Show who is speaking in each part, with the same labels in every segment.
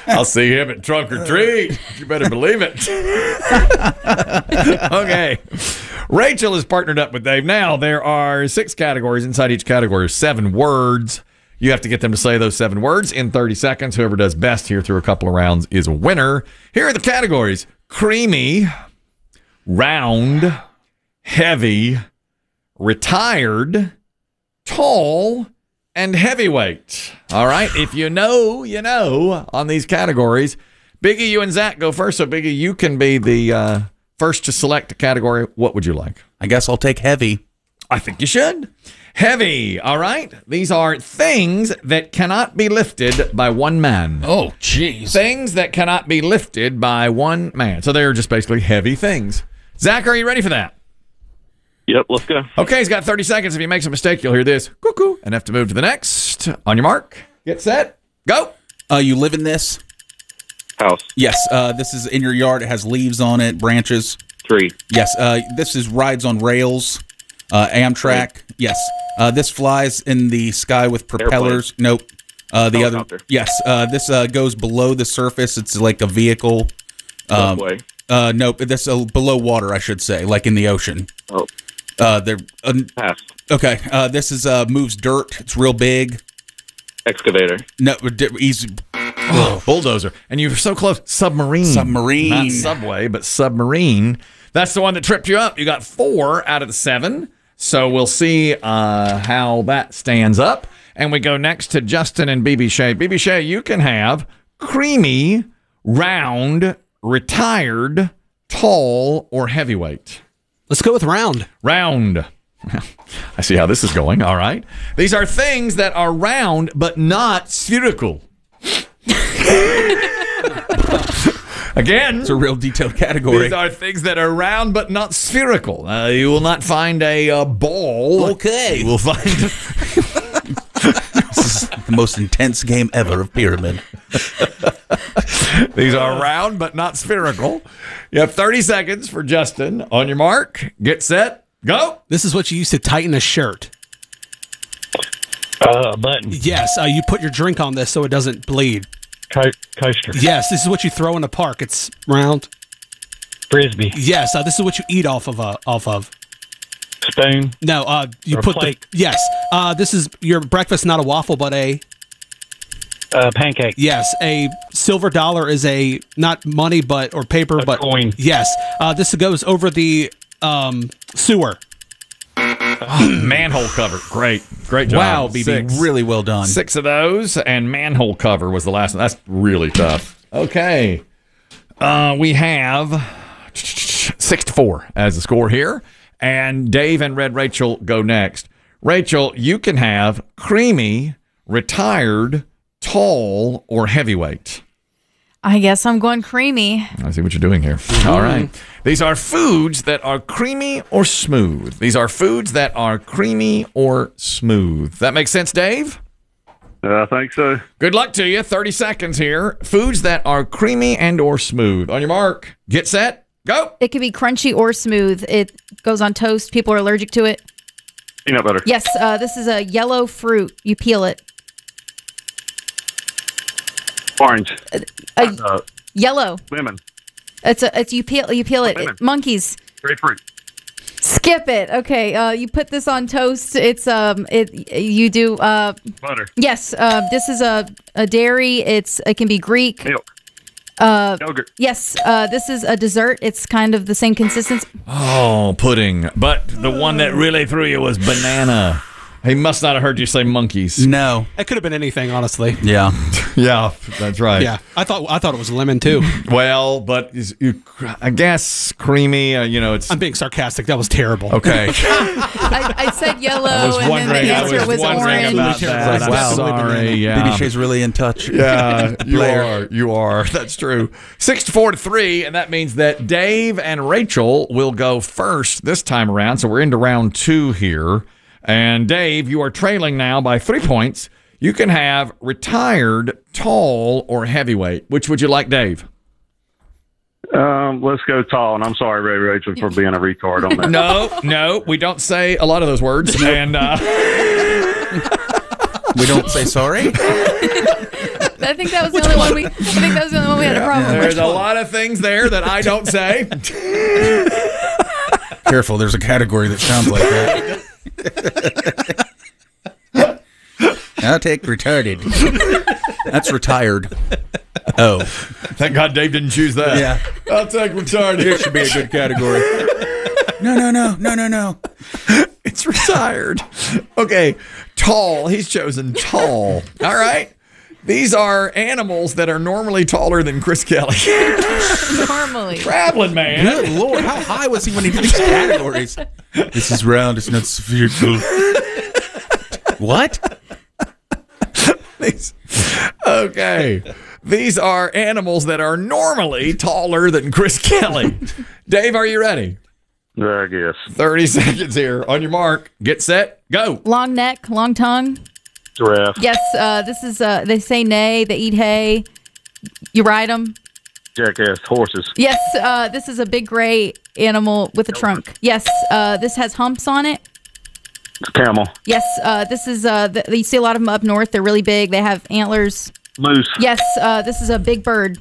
Speaker 1: I'll see him at Trunk or Treat. You better believe it. Okay. Rachel is partnered up with Dave. Now, there are 6 categories. Inside each category are 7 words. You have to get them to say those 7 words in 30 seconds. Whoever does best here through a couple of rounds is a winner. Here are the categories: creamy, round, heavy, retired, tall, and heavyweight. All right. If you know, you know on these categories. Biggie, you and Zach go first. So, Biggie, you can be the first to select a category. What would you like?
Speaker 2: I guess I'll take heavy.
Speaker 1: I think you should. Heavy. All right. These are things that cannot be lifted by one man.
Speaker 3: Oh, jeez.
Speaker 1: Things that cannot be lifted by one man. So they're just basically heavy things. Zach, are you ready for that?
Speaker 4: Yep, let's go.
Speaker 1: Okay, he's got 30 seconds. If he makes a mistake, you'll hear this cuckoo and have to move to the next. On your mark, get set, go.
Speaker 2: You live in this?
Speaker 4: House.
Speaker 2: Yes. This is in your yard. It has leaves on it, branches.
Speaker 4: 3.
Speaker 2: Yes. This is rides on rails. Amtrak. Yes. This flies in the sky with propellers.
Speaker 4: Airplane.
Speaker 2: Nope. The
Speaker 4: Helicopter.
Speaker 2: other. Yes. This goes below the surface. It's like a vehicle.
Speaker 4: Subway.
Speaker 2: Nope. This below water, I should say, like in the ocean.
Speaker 4: Oh,
Speaker 2: They're
Speaker 4: pass.
Speaker 2: okay. This is moves dirt. It's real big.
Speaker 4: Excavator.
Speaker 2: No, easy.
Speaker 1: Bulldozer. And you're so close. Submarine.
Speaker 2: Submarine.
Speaker 1: Not subway, but submarine. That's the one that tripped you up. You got 4 out of the 7. So we'll see how that stands up. And we go next to Justin and BB Shea. BB Shea, you can have creamy, round, retired, tall, or heavyweight.
Speaker 3: Let's go with round.
Speaker 1: Round. I see how this is going. All right. These are things that are round but not spherical. Again,
Speaker 2: It's a real detailed category.
Speaker 1: these are things that are round but not spherical. You will not find a ball.
Speaker 2: Okay.
Speaker 1: You will find.
Speaker 2: This is the most intense game ever of Pyramid.
Speaker 1: These are round but not spherical. You have 30 seconds for Justin. On your mark, get set, go.
Speaker 3: This is what you use to tighten a shirt.
Speaker 4: Button.
Speaker 3: Yes, you put your drink on this so it doesn't bleed.
Speaker 4: Coaster.
Speaker 3: Yes, this is what you throw in a park. It's round.
Speaker 4: Frisbee.
Speaker 3: Yes, this is what you eat off of.
Speaker 4: Spoon.
Speaker 3: No, you
Speaker 4: Or
Speaker 3: put
Speaker 4: plate.
Speaker 3: the yes. This is your breakfast, not a waffle, but a
Speaker 4: Pancake.
Speaker 3: yes. A silver dollar is a not money, but or paper,
Speaker 4: A
Speaker 3: but
Speaker 4: coin.
Speaker 3: Yes, this goes over the sewer.
Speaker 1: Manhole cover. Great job.
Speaker 2: Wow, BB,
Speaker 1: 6.
Speaker 2: really well done.
Speaker 1: 6 of those, and manhole cover was the last one. That's really tough. Okay. We have 6-4 as the score here. And Dave and Red Rachel go next. Rachel, you can have creamy, retired, tall, or heavyweight.
Speaker 5: I guess I'm going creamy.
Speaker 1: I see what you're doing here. All right. These are foods that are creamy or smooth. These are foods that are creamy or smooth. That makes sense, Dave?
Speaker 4: I think so.
Speaker 1: Good luck to you. 30 seconds here. Foods that are creamy and or smooth. On your mark, get set, go.
Speaker 5: It could be crunchy or smooth. It goes on toast. People are allergic to it.
Speaker 4: Peanut butter.
Speaker 5: Yes, this is a yellow fruit. You peel it.
Speaker 4: Orange.
Speaker 5: Yellow.
Speaker 4: Lemon.
Speaker 5: It's you peel it.
Speaker 4: Lemon.
Speaker 5: Monkeys.
Speaker 4: Grapefruit.
Speaker 5: Skip it. Okay. You put this on toast. It's you do
Speaker 4: Butter.
Speaker 5: yes. This is a dairy. It can be Greek.
Speaker 4: Milk. Yogurt.
Speaker 5: Yes. This is a dessert. It's kind of the same consistency.
Speaker 1: Oh, pudding. But the one that really threw you was banana. He must not have heard you say monkeys.
Speaker 2: No.
Speaker 3: It could have been anything, honestly.
Speaker 2: Yeah.
Speaker 1: Yeah, that's right.
Speaker 3: Yeah, I thought it was lemon too.
Speaker 1: Well, but I guess creamy, it's...
Speaker 3: I'm being sarcastic. That was terrible.
Speaker 1: Okay.
Speaker 5: I said yellow,
Speaker 1: I was
Speaker 5: and then the answer was
Speaker 1: wondering
Speaker 5: orange.
Speaker 1: about that.
Speaker 2: Like, wow.
Speaker 1: I'm sorry. Yeah.
Speaker 2: BB Shea's really in touch.
Speaker 1: Yeah, you are. That's true. 6-4-3, and that means that Dave and Rachel will go first this time around. So we're into round 2 here. And Dave, you are trailing now by 3 points. You can have retired, tall, or heavyweight. Which would you like, Dave?
Speaker 4: Let's go tall. And I'm sorry, Ray Rachel, for being a retard on that.
Speaker 1: No, we don't say a lot of those words. And
Speaker 2: We don't say sorry?
Speaker 5: I think that was the only one we. I think that was the only one we had a problem
Speaker 1: There's
Speaker 5: with.
Speaker 1: a lot of things there that I don't say.
Speaker 2: Careful, there's a category that sounds like that. I'll take retarded. That's retired. Oh.
Speaker 1: Thank God Dave didn't choose that.
Speaker 2: Yeah.
Speaker 1: I'll take retarded.
Speaker 2: It should be a good category. No.
Speaker 1: It's retired. Okay. Tall. He's chosen tall. All right. These are animals that are normally taller than Chris Kelly.
Speaker 5: Normally.
Speaker 1: Traveling man.
Speaker 2: Good Lord, how high was he when he did these categories? This is round, it's not spherical. What?
Speaker 1: Okay. These are animals that are normally taller than Chris Kelly. Dave, are you ready?
Speaker 4: I guess.
Speaker 1: 30 seconds here. On your mark. Get set. Go.
Speaker 5: Long neck, long tongue.
Speaker 4: Giraffe.
Speaker 5: Yes, this is. They say nay. They eat hay. You ride them.
Speaker 4: Jackass. Horses.
Speaker 5: Yes, this is a big gray animal with a trunk. Yes, this has humps on it.
Speaker 4: Camel.
Speaker 5: Yes, this is. You see a lot of them up north. They're really big. They have antlers.
Speaker 4: Moose.
Speaker 5: Yes, this is a big bird.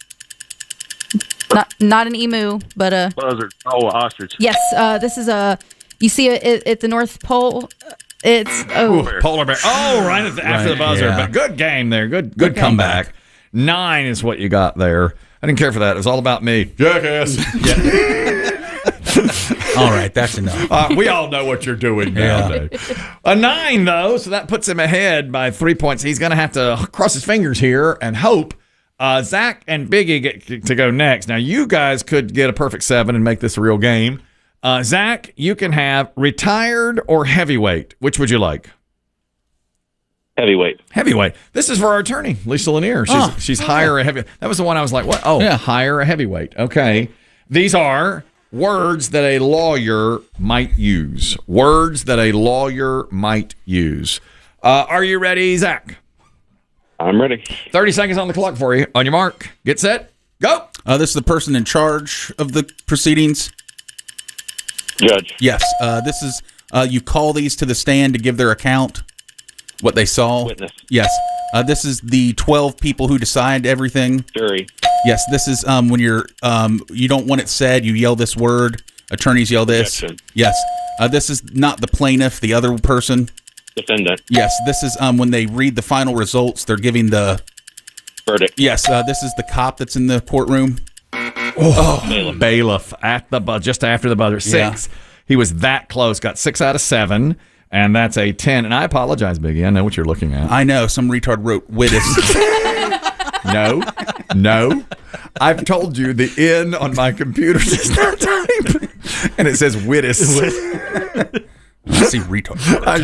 Speaker 5: Not an emu, but a
Speaker 4: Buzzard. Oh, ostrich.
Speaker 5: yes. This is a. You see it at the North Pole. It's
Speaker 1: Polar bear. Oh, right after the buzzer.
Speaker 2: yeah.
Speaker 1: But good game there. Good
Speaker 5: Okay.
Speaker 1: comeback. 9 is what you got there. I didn't care for that. It was all about me. Jackass.
Speaker 2: All right, that's enough.
Speaker 1: We all know what you're doing now, Dave. A 9, though, so that puts him ahead by 3 points. He's going to have to cross his fingers here and hope. Zach and Biggie get to go next. Now, you guys could get a perfect 7 and make this a real game. Zach, you can have retired or heavyweight. Which would you like?
Speaker 6: Heavyweight.
Speaker 1: Heavyweight. This is for our attorney, Lisa Lanier. She's higher a heavy. That was the one I was like, what? Oh,
Speaker 2: Yeah.
Speaker 1: higher a heavyweight. Okay. These are words that a lawyer might use. Words that a lawyer might use. Are you ready, Zach?
Speaker 6: I'm ready.
Speaker 1: 30 seconds on the clock for you. On your mark. Get set. Go.
Speaker 2: This is the person in charge of the proceedings.
Speaker 6: Judge.
Speaker 2: Yes. This is you call these to the stand to give their account, what they saw.
Speaker 6: Witness.
Speaker 2: Yes. This is the 12 people who decide everything.
Speaker 6: Jury.
Speaker 2: Yes. This is when you're you don't want it said, you yell this word. Attorneys yell this.
Speaker 6: Objection.
Speaker 2: Yes. This is not the plaintiff, the other person.
Speaker 6: Defendant.
Speaker 2: Yes. This is when they read the final results, they're giving the
Speaker 6: Verdict.
Speaker 2: Yes. This is the cop that's in the courtroom.
Speaker 1: Bailiff at the just after the buzzer. 6.
Speaker 2: Yeah.
Speaker 1: He was that close. Got 6 out of 7. And that's a 10. And I apologize, Biggie. I know what you're looking at.
Speaker 2: I know some retard wrote Wittis.
Speaker 1: No. I've told you the N on my computer does not type. And it says Wittis.
Speaker 2: I see retard.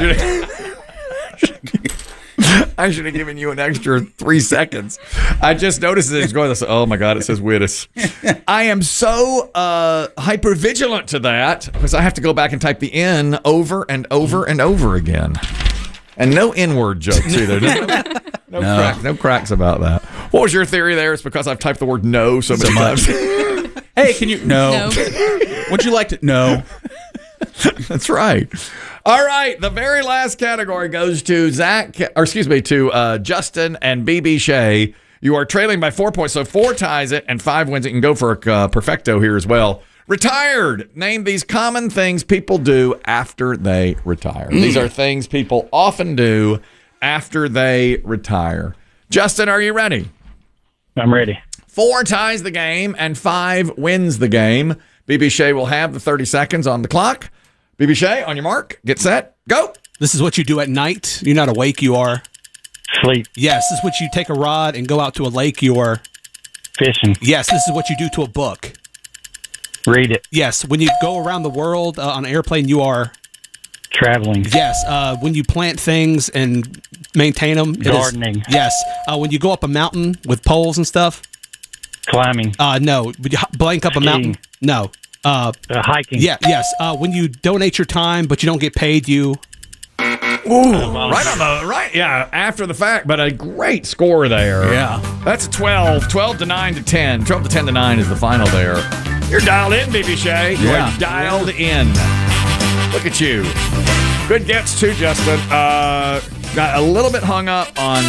Speaker 1: I should have given you an extra 3 seconds. I just noticed that it's going, oh my God, it says Wittis. I am so hyper vigilant to that because I have to go back and type the N over and over and over again. And no N-word jokes either. No cracks about that. What was your theory there? It's because I've typed the word no so many times.
Speaker 2: Hey, can you? No. Would you like to? No.
Speaker 1: That's right. All right, the very last category goes to to Justin and BB Shea. You are trailing by 4 points, so 4 ties it and 5 wins it. You can go for a perfecto here as well. Retired. Name these common things people do after they retire. These are things people often do after they retire. Justin, are you ready?
Speaker 4: I'm ready.
Speaker 1: 4 ties the game and 5 wins the game. BB Shea will have the 30 seconds on the clock. BB Shea, on your mark, get set, go.
Speaker 3: This is what you do at night. You're not awake, you are.
Speaker 4: Sleep.
Speaker 3: Yes, this is what you take a rod and go out to a lake, you are.
Speaker 4: Fishing.
Speaker 3: Yes, this is what you do to a book.
Speaker 4: Read it.
Speaker 3: Yes, when you go around the world on an airplane, you are.
Speaker 4: Traveling.
Speaker 3: Yes, when you plant things and maintain them.
Speaker 4: Gardening.
Speaker 3: Yes, when you go up a mountain with poles and stuff.
Speaker 4: Climbing.
Speaker 3: No. Would you blank up a
Speaker 4: Skiing.
Speaker 3: mountain? No.
Speaker 4: Hiking.
Speaker 3: Yeah, yes. When you donate your time, but you don't get paid, you.
Speaker 1: Right on the right, yeah, after the fact, but a great score there.
Speaker 2: Yeah.
Speaker 1: That's a 12 to 9 to 10. 12 to 10 to 9 is the final there. You're dialed in, BB Shea. You
Speaker 2: Yeah.
Speaker 1: are dialed in. Look at you. Good gets too, Justin. Got a little bit hung up on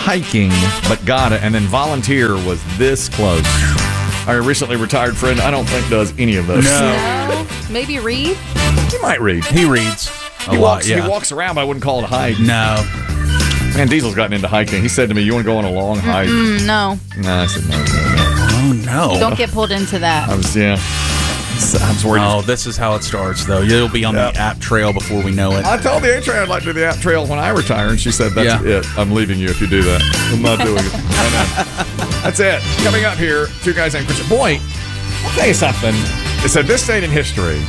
Speaker 1: hiking, but got it. And then volunteer was this close. Our recently retired friend, I don't think does any of those.
Speaker 5: No. Maybe read?
Speaker 1: He might read.
Speaker 2: He reads a
Speaker 1: He
Speaker 2: lot,
Speaker 1: walks,
Speaker 2: yeah.
Speaker 1: he walks around, but I wouldn't call it a hike.
Speaker 2: No.
Speaker 1: Man, Diesel's gotten into hiking. He said to me, you want to go on a long hike?
Speaker 5: No.
Speaker 1: No, I said, no.
Speaker 2: Oh, no.
Speaker 5: Don't get pulled into that.
Speaker 1: I was worried.
Speaker 2: Oh, this is how it starts, though. You'll be on
Speaker 1: Yep.
Speaker 2: the app trail before we know it.
Speaker 1: I told the A-Train I'd like to do the app trail when I retire, and she said, that's
Speaker 2: Yeah.
Speaker 1: it. I'm leaving you if you do that. I'm not doing it. I know. That's it. Coming up here, two guys named Christian. Boy, I'll tell you something. It said this date in history,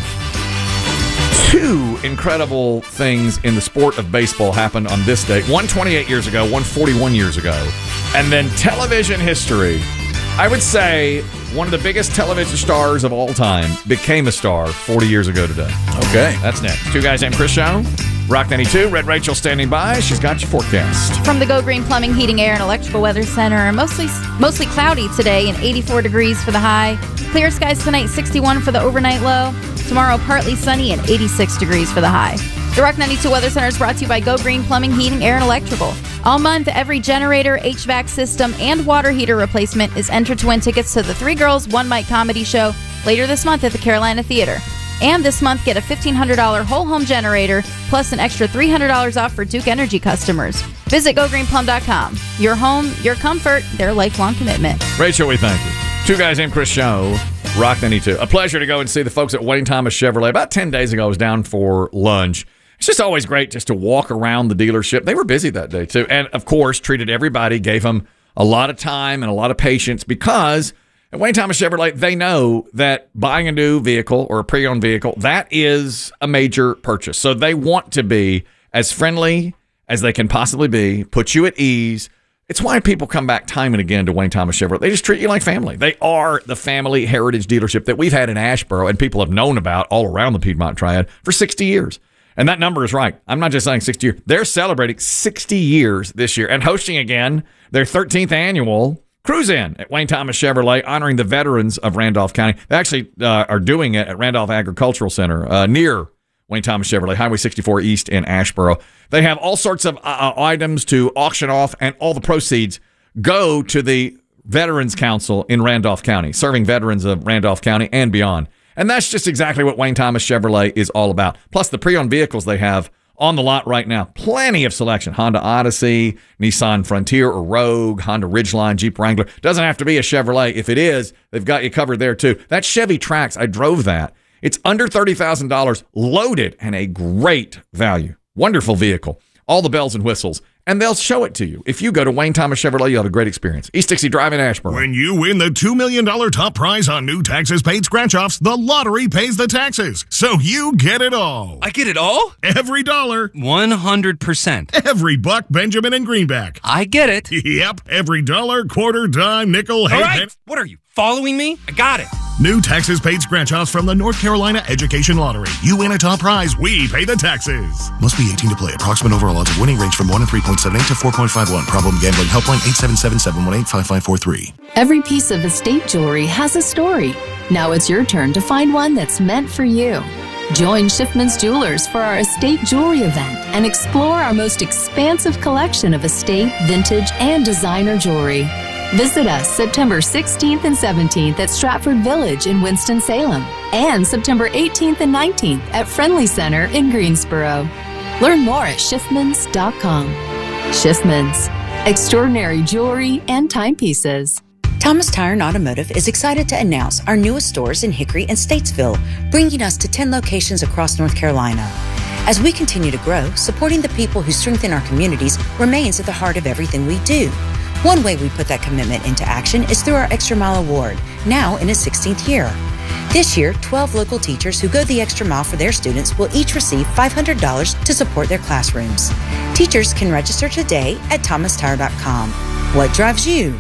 Speaker 1: two incredible things in the sport of baseball happened on this date. One 28 years ago, one 41 years ago. And then television history. I would say one of the biggest television stars of all time became a star 40 years ago today.
Speaker 2: Okay.
Speaker 1: That's next. Two guys named Chris Show. Rock 92. Red Rachel standing by. She's got your forecast.
Speaker 5: From the Go Green Plumbing, Heating, Air, and Electrical Weather Center, mostly cloudy today and 84 degrees for the high. Clear skies tonight, 61 for the overnight low. Tomorrow, partly sunny and 86 degrees for the high. The Rock 92 Weather Center is brought to you by Go Green Plumbing, Heating, Air, and Electrical. All month, every generator, HVAC system, and water heater replacement is entered to win tickets to the Three Girls, One Mic comedy show later this month at the Carolina Theater. And this month, get a $1,500 whole home generator, plus an extra $300 off for Duke Energy customers. Visit GoGreenPlum.com. Your home, your comfort, their lifelong commitment.
Speaker 1: Rachel, we thank you. Two guys named Chris Show. Rock 92. A pleasure to go and see the folks at Wayne Thomas Chevrolet. About 10 days ago, I was down for lunch. It's just always great just to walk around the dealership. They were busy that day, too. And, of course, treated everybody, gave them a lot of time and a lot of patience because at Wayne Thomas Chevrolet, they know that buying a new vehicle or a pre-owned vehicle, that is a major purchase. So they want to be as friendly as they can possibly be, put you at ease. It's why people come back time and again to Wayne Thomas Chevrolet. They just treat you like family. They are the family heritage dealership that we've had in Asheboro and people have known about all around the Piedmont Triad for 60 years. And that number is right. I'm not just saying 60 years. They're celebrating 60 years this year and hosting again their 13th annual Cruise In at Wayne Thomas Chevrolet, honoring the veterans of Randolph County. They actually are doing it at Randolph Agricultural Center near Wayne Thomas Chevrolet, Highway 64 East in Asheboro. They have all sorts of items to auction off, and all the proceeds go to the Veterans Council in Randolph County, serving veterans of Randolph County and beyond. And that's just exactly what Wayne Thomas Chevrolet is all about. Plus the pre-owned vehicles they have on the lot right now. Plenty of selection. Honda Odyssey, Nissan Frontier or Rogue, Honda Ridgeline, Jeep Wrangler. Doesn't have to be a Chevrolet. If it is, they've got you covered there too. That Chevy Trax, I drove that. It's under $30,000, loaded, and a great value. Wonderful vehicle. All the bells and whistles. And they'll show it to you. If you go to Wayne Thomas Chevrolet, you'll have a great experience. East Dixie Drive in Asheboro.
Speaker 7: When you win the $2 million top prize on new taxes paid scratch-offs, the lottery pays the taxes. So you get it all.
Speaker 8: I get it all?
Speaker 7: Every dollar.
Speaker 8: 100%.
Speaker 7: Every buck, Benjamin and Greenback.
Speaker 8: I get it.
Speaker 7: Yep. Every dollar, quarter, dime, nickel,
Speaker 8: All right. What are you, following me? I got it.
Speaker 7: New taxes paid scratch-offs from the North Carolina Education Lottery. You win a top prize, we pay the taxes. Must be 18 to play. Approximate overall odds of winning range from 1 in 3.78 to 4.51. Problem gambling. Helpline 877-718-5543.
Speaker 9: Every piece of estate jewelry has a story. Now it's your turn to find one that's meant for you. Join Schiffman's Jewelers for our estate jewelry event and explore our most expansive collection of estate, vintage, and designer jewelry. Visit us September 16th and 17th at Stratford Village in Winston-Salem and September 18th and 19th at Friendly Center in Greensboro. Learn more at Schiffmans.com. Schiffmans, extraordinary jewelry and timepieces.
Speaker 10: Thomas Tire and Automotive is excited to announce our newest stores in Hickory and Statesville, bringing us to 10 locations across North Carolina. As we continue to grow, supporting the people who strengthen our communities remains at the heart of everything we do. One way we put that commitment into action is through our Extra Mile Award, now in its 16th year. This year, 12 local teachers who go the extra mile for their students will each receive $500 to support their classrooms. Teachers can register today at thomastire.com. What drives you?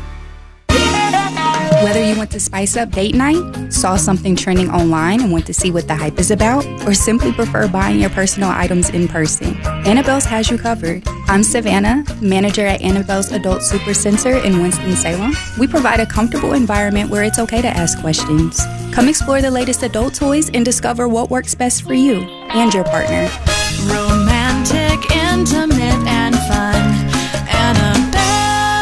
Speaker 11: Whether you want to spice up date night, saw something trending online and want to see what the hype is about, or simply prefer buying your personal items in person, Annabelle's has you covered. I'm Savannah, manager at Annabelle's Adult Super Center in Winston-Salem. We provide a comfortable environment where it's okay to ask questions. Come explore the latest adult toys and discover what works best for you and your partner.
Speaker 12: Romantic, intimate, and fun. Annabelle.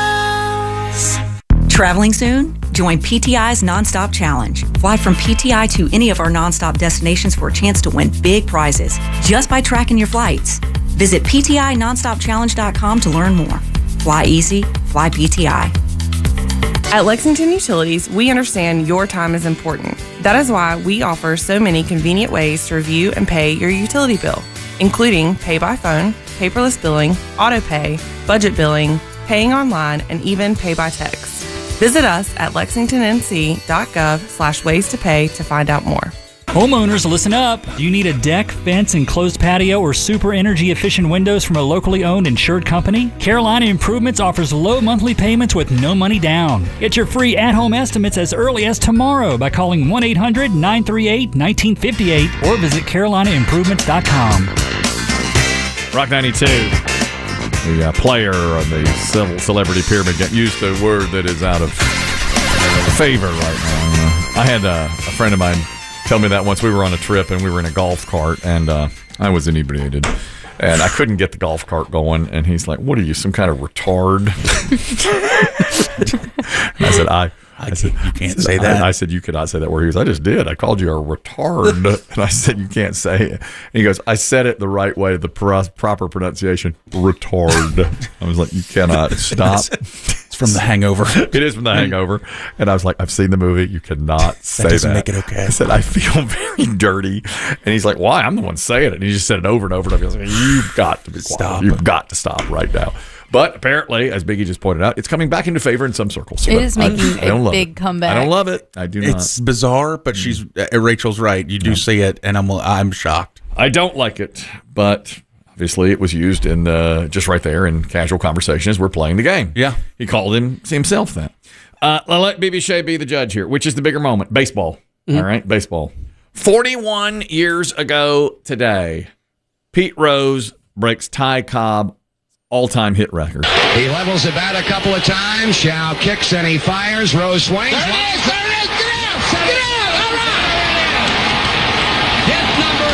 Speaker 10: Traveling soon? Join PTI's Nonstop Challenge. Fly from PTI to any of our nonstop destinations for a chance to win big prizes just by tracking your flights. Visit PTINonstopChallenge.com to learn more. Fly easy, fly PTI.
Speaker 12: At Lexington Utilities, we understand your time is important. That is why we offer so many convenient ways to review and pay your utility bill, including pay by phone, paperless billing, auto pay, budget billing, paying online, and even pay by text. Visit us at lexingtonnc.gov/ways to pay to find out more.
Speaker 13: Homeowners, listen up. Do you need a deck, fence, enclosed patio, or super energy efficient windows from a locally owned insured company? Carolina Improvements offers low monthly payments with no money down. Get your free at-home estimates as early as tomorrow by calling 1-800-938-1958 or visit carolinaimprovements.com.
Speaker 1: Rock 92. The player of the celebrity pyramid used a word that is out of favor right now. I had a friend of mine tell me that once. We were on a trip and we were in a golf cart, and I was inebriated and I couldn't get the golf cart going, and he's like, "What are you, some kind of retard?" I said, "You can't say that." I said, "You cannot say that word." He goes, "I just did. I called you a retard." And I said, "You can't say it." And he goes, "I said it the right way, the proper pronunciation, retard." I was like, "You cannot stop."
Speaker 2: It's from The Hangover.
Speaker 1: It is from The Hangover. And I was like, "I've seen the movie. You cannot say that."
Speaker 2: Doesn't make it okay.
Speaker 1: I said, "I feel very dirty." And he's like, "Why? I'm the one saying it." And he just said it over and over and over. I was like, "You've got to be quiet.
Speaker 2: Stop.
Speaker 1: You've got to stop right now." But apparently, as Biggie just pointed out, it's coming back into favor in some circles.
Speaker 5: It is making a big comeback.
Speaker 1: I don't love it. I do not.
Speaker 2: It's bizarre, but Rachel's right. You do see it, and I'm shocked.
Speaker 1: I don't like it, but obviously it was used in just right there in casual conversation as we're playing the game.
Speaker 2: Yeah.
Speaker 1: He called himself that. Let BB Shea be the judge here. Which is the bigger moment? Baseball. All right, baseball. 41 years ago today, Pete Rose breaks Ty Cobb's all-time hit record.
Speaker 14: He levels the bat a couple of times. Shao kicks and he fires. Rose swings. There it is! There it is! Get out! Get out! All right! Hit number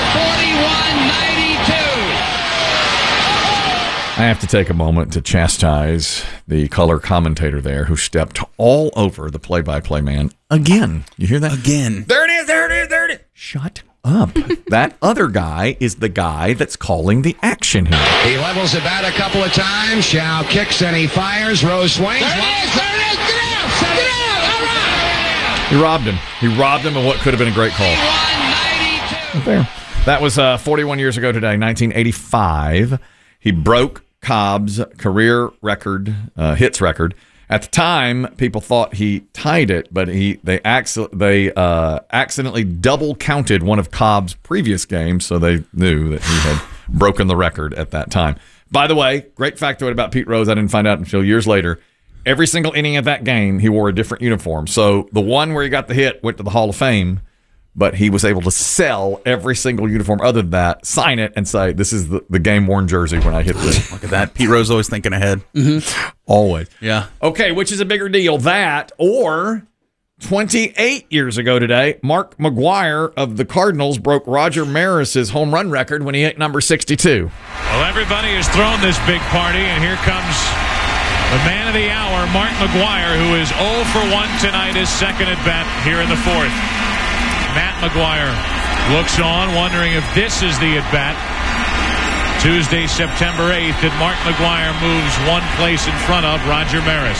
Speaker 14: 4192.
Speaker 1: I have to take a moment to chastise the color commentator there who stepped all over the play-by-play man again. You hear that?
Speaker 2: Again.
Speaker 1: There it is! There it is! There it is! Shut up. That other guy is the guy that's calling the action here.
Speaker 14: He levels the bat a couple of times. Shao kicks and he fires. Rose swings. There it is! There it is! Get out! Get out! All right!
Speaker 1: He robbed him. He robbed him of what could have been a great call.
Speaker 14: 4192.
Speaker 1: There. That was 41 years ago today, 1985. He broke Cobb's career record, hits record. At the time, people thought he tied it, but they accidentally double counted one of Cobb's previous games, so they knew that he had broken the record at that time. By the way, great factoid about Pete Rose, I didn't find out until years later. Every single inning of that game, he wore a different uniform. So the one where he got the hit went to the Hall of Fame, but he was able to sell every single uniform other than that, sign it, and say, "This is the game-worn jersey when I hit this."
Speaker 2: Look at that. Pete Rose always thinking ahead.
Speaker 1: Mm-hmm. Always.
Speaker 2: Yeah.
Speaker 1: Okay, which is a bigger deal, that or 28 years ago today, Mark McGwire of the Cardinals broke Roger Maris's home run record when he hit number 62.
Speaker 15: Well, everybody has thrown this big party, and here comes the man of the hour, Mark McGwire, who is 0 for 1 tonight, his second at bat here in the fourth. Matt McGwire looks on, wondering if this is the at-bat. Tuesday, September 8th, that Mark McGwire moves one place in front of Roger Maris.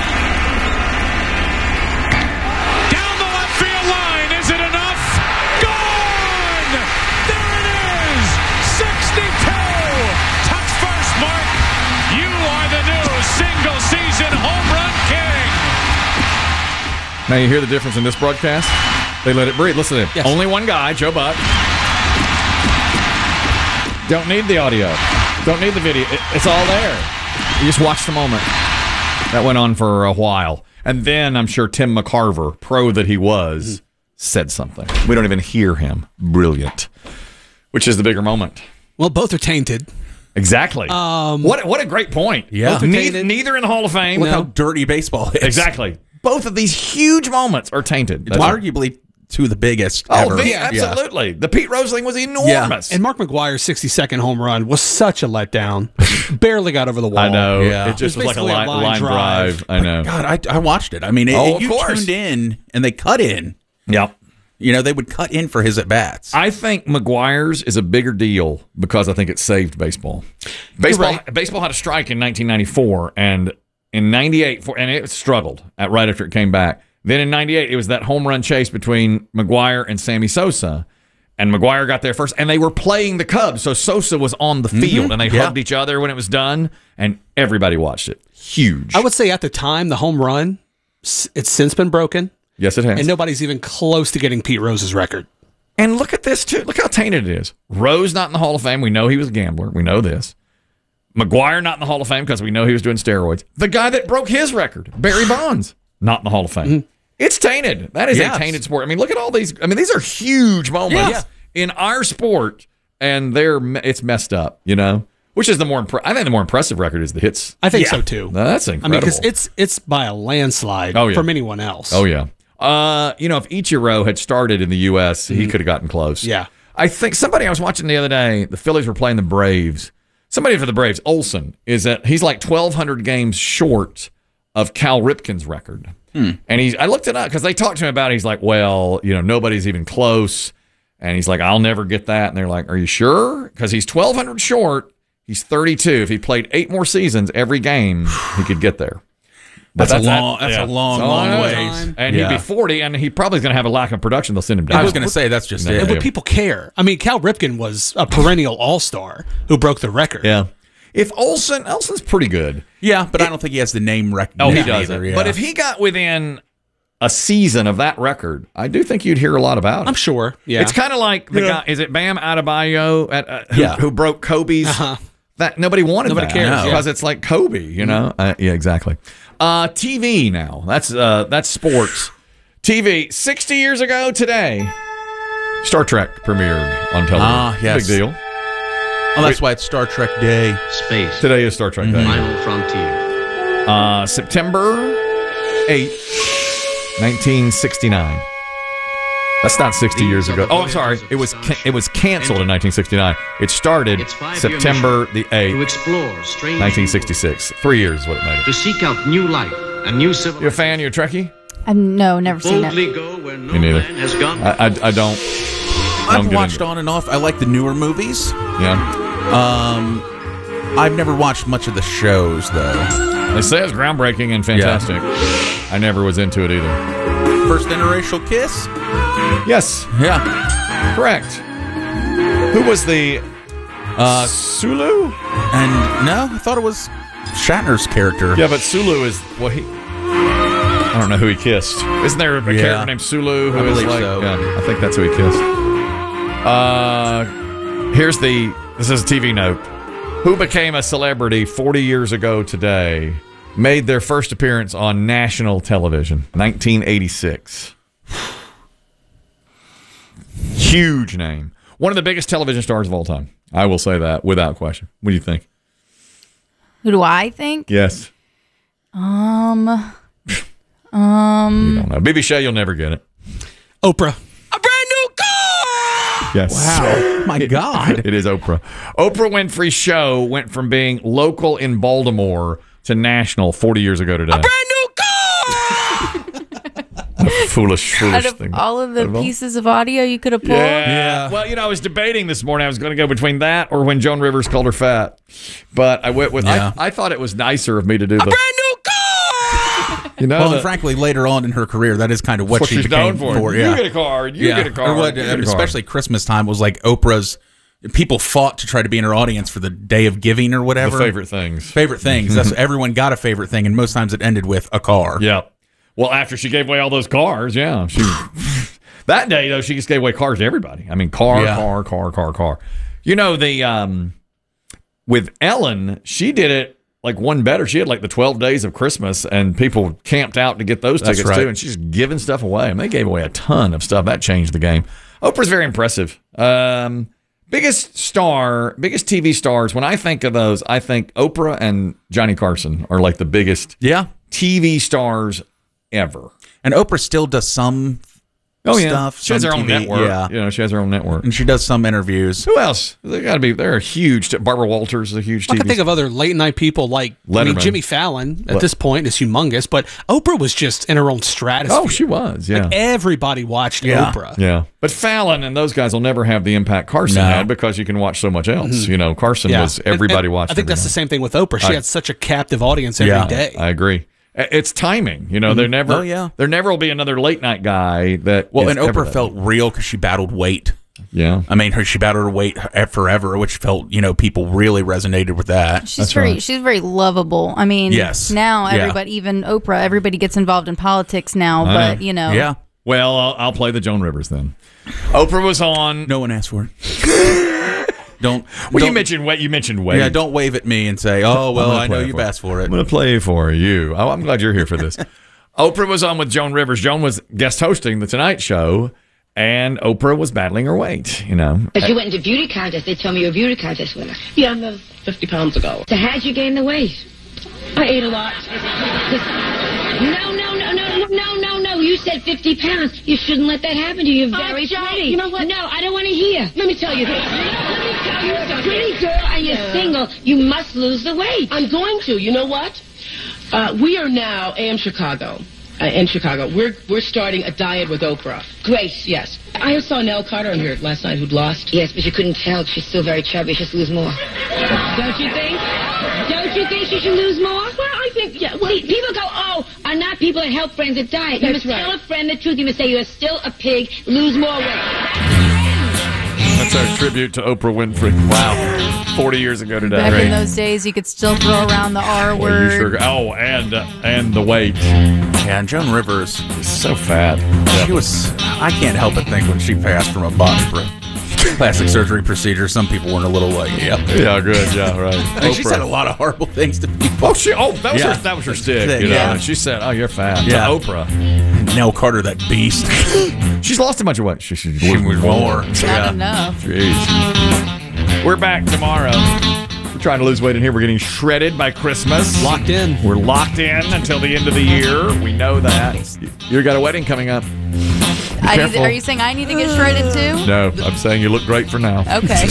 Speaker 15: Down the left field line, is it enough? Gone! There it is! 62! Touch first, Mark. You are the new single-season home run king.
Speaker 1: Now, you hear the difference in this broadcast? They let it breathe. Listen to it. Yes. Only one guy, Joe Buck. Don't need the audio. Don't need the video. It's all there. You just watch the moment. That went on for a while. And then I'm sure Tim McCarver, pro that he was, said something. We don't even hear him. Brilliant. Which is the bigger moment?
Speaker 3: Well, both are tainted.
Speaker 1: Exactly. What a great point.
Speaker 2: Yeah.
Speaker 1: Neither in the Hall of Fame.
Speaker 2: Look how dirty baseball is.
Speaker 1: Exactly. Both of these huge moments are tainted.
Speaker 2: It's arguably two of the biggest
Speaker 1: Oh,
Speaker 2: ever.
Speaker 1: absolutely. The Pete Rose thing was enormous.
Speaker 3: And Mark McGuire's 62nd home run was such a letdown. Barely got over the wall.
Speaker 1: I know.
Speaker 2: Yeah.
Speaker 1: It just was like a
Speaker 3: basically
Speaker 1: line drive. I know.
Speaker 2: God, I watched it. I mean,
Speaker 1: of
Speaker 2: you
Speaker 1: course.
Speaker 2: tuned in and they cut in.
Speaker 1: Yep.
Speaker 2: You know, they would cut in for his at-bats.
Speaker 1: I think McGuire's is a bigger deal because I think it saved baseball. Baseball had a strike in 1994, and in 98, and it struggled right after it came back. Then in 98, it was that home run chase between McGuire and Sammy Sosa, and McGuire got there first, and they were playing the Cubs, so Sosa was on the field, and they hugged each other when it was done, and everybody watched it. Huge.
Speaker 3: I would say at the time, the home run, it's since been broken.
Speaker 1: Yes, it has.
Speaker 3: And nobody's even close to getting Pete Rose's record.
Speaker 1: And look at this, too. Look how tainted it is. Rose not in the Hall of Fame. We know he was a gambler. We know this. McGuire not in the Hall of Fame because we know he was doing steroids. The guy that broke his record, Barry Bonds, not in the Hall of Fame. It's tainted. That is a tainted sport. I mean, look at all these. I mean, these are huge moments in our sport, and it's messed up, you know? Which is I think the more impressive record is the hits.
Speaker 3: I think so, too.
Speaker 1: That's incredible.
Speaker 3: I mean, because it's by a landslide from anyone else.
Speaker 1: Oh, yeah. You know, if Ichiro had started in the U.S., he could have gotten close.
Speaker 3: Yeah.
Speaker 1: I think I was watching the other day, the Phillies were playing the Braves. Somebody for the Braves, Olsen, he's like 1,200 games short of Cal Ripken's record. And I looked it up because they talked to him about it. He's like, well, you know, nobody's even close. And he's like, I'll never get that. And they're like, are you sure? Because he's 1,200 short. He's 32. If he played 8 more seasons every game, he could get there.
Speaker 2: That's a long ways.
Speaker 1: And he'd be 40, and he probably is going to have a lack of production. They'll send him down.
Speaker 2: I was going to say, that's just it.
Speaker 3: And would people care? I mean, Cal Ripken was a perennial all-star who broke the record.
Speaker 1: Yeah. If Olsen's pretty good.
Speaker 2: Yeah, but I don't think he has the name recognition.
Speaker 1: Oh, he doesn't.
Speaker 2: Either, yeah.
Speaker 1: But if he got within a season of that record, I do think you'd hear a lot about it.
Speaker 3: I'm sure. Yeah.
Speaker 1: It's kind of like the guy, is it Bam Adebayo who broke Kobe's? That nobody wanted.
Speaker 3: Nobody cares
Speaker 1: because it's like Kobe, you know. Yeah, exactly. TV now. That's sports. TV. 60 years ago today, Star Trek premiered on television.
Speaker 2: Yes.
Speaker 1: Big deal.
Speaker 2: Oh, that's why it's Star Trek Day.
Speaker 16: Space.
Speaker 1: Today is Star Trek Day.
Speaker 16: Final frontier.
Speaker 1: September 8th, 1969. That's not 60 years ago. Oh, I'm sorry. It was canceled in 1969. It started September the 8th, 1966. 3 years is what it made it.
Speaker 16: To seek out new life and new civilization.
Speaker 1: You a fan? You a Trekkie?
Speaker 5: No, never seen it.
Speaker 16: Go where no
Speaker 1: Me neither.
Speaker 16: man has gone.
Speaker 1: I don't.
Speaker 2: I've watched on and off. I like the newer movies.
Speaker 1: Yeah.
Speaker 2: I've never watched much of the shows, though.
Speaker 1: They say it's groundbreaking and fantastic. I never was into it either.
Speaker 2: First interracial kiss?
Speaker 1: Yes.
Speaker 2: Yeah.
Speaker 1: Correct. Who was the Sulu?
Speaker 2: And no, I thought it was Shatner's character.
Speaker 1: Yeah, but Sulu is I don't know who he kissed. Isn't there a character named Sulu who
Speaker 2: I
Speaker 1: is
Speaker 2: believe
Speaker 1: like?
Speaker 2: so.
Speaker 1: Yeah, I think that's who he kissed. This is a TV note. Who became a celebrity 40 years ago today? Made their first appearance on national television, 1986. Huge name. One of the biggest television stars of all time. I will say that without question. What do you think?
Speaker 5: Who do I think?
Speaker 1: Yes.
Speaker 5: You
Speaker 1: don't know. BB you'll never get it.
Speaker 3: Oprah.
Speaker 1: Yes.
Speaker 2: Wow. My God.
Speaker 1: It is Oprah. Oprah Winfrey's show went from being local in Baltimore to national 40 years ago today. A brand new car! foolish
Speaker 5: Out of
Speaker 1: thing.
Speaker 5: all of the pieces of audio you could have pulled?
Speaker 1: Yeah. Well, I was debating this morning. I was going to go between that or when Joan Rivers called her fat. But I went with, I thought it was nicer of me to do a brand new car!
Speaker 2: And frankly, later on in her career, that is kind of what she
Speaker 1: she's
Speaker 2: became
Speaker 1: known for.
Speaker 2: Yeah.
Speaker 1: You get a car. You get a car.
Speaker 2: Or what, especially Christmas time was like Oprah's. People fought to try to be in her audience for the Day of Giving or whatever.
Speaker 1: The favorite things.
Speaker 2: Favorite things. That's everyone got a favorite thing, and most times it ended with a car.
Speaker 1: Yeah. Well, after she gave away all those cars, she that day though she just gave away cars to everybody. I mean, car. You know with Ellen, she did it like one better. She had like the 12 days of Christmas, and people camped out to get those tickets too. And she's giving stuff away. And they gave away a ton of stuff. That changed the game. Oprah's very impressive. Biggest TV stars, when I think of those, I think Oprah and Johnny Carson are like the biggest TV stars ever.
Speaker 2: And Oprah still does some stuff.
Speaker 1: She has her
Speaker 2: some
Speaker 1: own
Speaker 2: TV,
Speaker 1: network.
Speaker 2: Yeah.
Speaker 1: She has her own network.
Speaker 2: And she does some interviews.
Speaker 1: Who else? They're huge. Barbara Walters is a huge
Speaker 3: I
Speaker 1: TV
Speaker 3: can think of other late night people like
Speaker 1: Letterman.
Speaker 3: Jimmy Fallon at this point is humongous, but Oprah was just in her own stratosphere.
Speaker 1: Oh, she was, yeah.
Speaker 3: Like everybody watched Oprah.
Speaker 1: Yeah. But Fallon and those guys will never have the impact Carson had because you can watch so much else.
Speaker 3: Mhm.
Speaker 1: Carson was everybody watched.
Speaker 3: I think that's the same thing with Oprah. She had such a captive audience every day.
Speaker 1: I agree. It's timing. There never will be another late night guy that.
Speaker 2: Well, and Oprah felt real because she battled weight.
Speaker 1: Yeah.
Speaker 2: I mean, she battled her weight forever, which felt, people really resonated with that.
Speaker 5: She's very lovable. I mean,
Speaker 2: yes.
Speaker 5: Now everybody, even Oprah, everybody gets involved in politics now, but
Speaker 1: Yeah. Well, I'll play the Joan Rivers then. Oprah was on.
Speaker 2: No one asked for it. Don't.
Speaker 1: You mentioned weight.
Speaker 2: Yeah, don't wave at me and say, "Oh, well, I know you've asked for it."
Speaker 1: I'm going to play for you. Oh, I'm glad you're here for this. Oprah was on with Joan Rivers. Joan was guest hosting the Tonight Show, and Oprah was battling her weight.
Speaker 17: If you went into beauty contest, they told me you're a beauty contest winner.
Speaker 18: Yeah, that was 50 pounds ago.
Speaker 17: So how'd you gain the weight?
Speaker 18: I ate a lot.
Speaker 17: No. You said 50 pounds. You shouldn't let that happen to you. You're very pretty.
Speaker 18: You know what?
Speaker 17: No, I don't want to hear.
Speaker 18: Let me tell you this.
Speaker 17: Let me tell you something. Pretty girl and you're single. You must lose the weight.
Speaker 18: I'm going to. You know what? We are now AM Chicago. In Chicago, we're starting a diet with Oprah.
Speaker 17: Great.
Speaker 18: Yes. I saw Nell Carter on here last night who'd lost.
Speaker 17: Yes, but you couldn't tell. She's still very chubby. She should lose more.
Speaker 18: Don't you think?
Speaker 17: Don't you think she should lose more?
Speaker 18: Well, I think, yeah. Well,
Speaker 17: see, people go, are not people that help friends that diet. You must tell a friend the truth. You must say you're still a pig. Lose more weight.
Speaker 1: That's our tribute to Oprah Winfrey. Wow. 40 years ago today.
Speaker 5: Back in those days, you could still throw around the R word.
Speaker 1: And the weight.
Speaker 2: Yeah, and Joan Rivers
Speaker 1: is so fat.
Speaker 2: She was. I can't help but think when she passed from a plastic surgery procedure, some people weren't a little like,
Speaker 1: Yeah, good. Yeah, right.
Speaker 2: I mean, she said a lot of horrible things to people.
Speaker 1: That was her stick. And she said, "Oh, you're fat."
Speaker 2: Yeah.
Speaker 1: To Oprah.
Speaker 2: Nell Carter, that beast.
Speaker 1: She's lost a bunch of weight. She should
Speaker 2: lose more.
Speaker 5: Not enough.
Speaker 1: Jeez. We're back tomorrow. We're trying to lose weight in here. We're getting shredded by Christmas.
Speaker 3: Locked in.
Speaker 1: We're locked in until the end of the year. We know that. You got a wedding coming up.
Speaker 5: Are you saying I need to get shredded too?
Speaker 1: No, I'm saying you look great for now.
Speaker 5: Okay.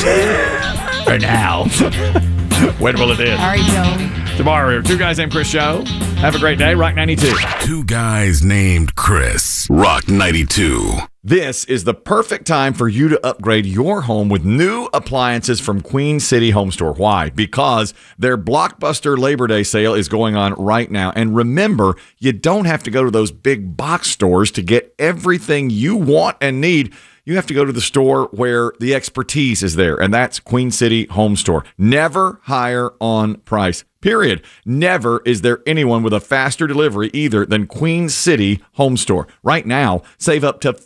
Speaker 1: For now. When will it end?
Speaker 5: All right, Joey.
Speaker 1: Tomorrow, Two Guys Named Chris Show. Have a great day. Rock 92.
Speaker 7: Two Guys Named Chris. Rock 92.
Speaker 1: This is the perfect time for you to upgrade your home with new appliances from Queen City Home Store. Why? Because their blockbuster Labor Day sale is going on right now. And remember, you don't have to go to those big box stores to get everything you want and need. You have to go to the store where the expertise is there, and that's Queen City Home Store. Never higher on price. Period. Never is there anyone with a faster delivery either than Queen City Home Store. Right now, save up to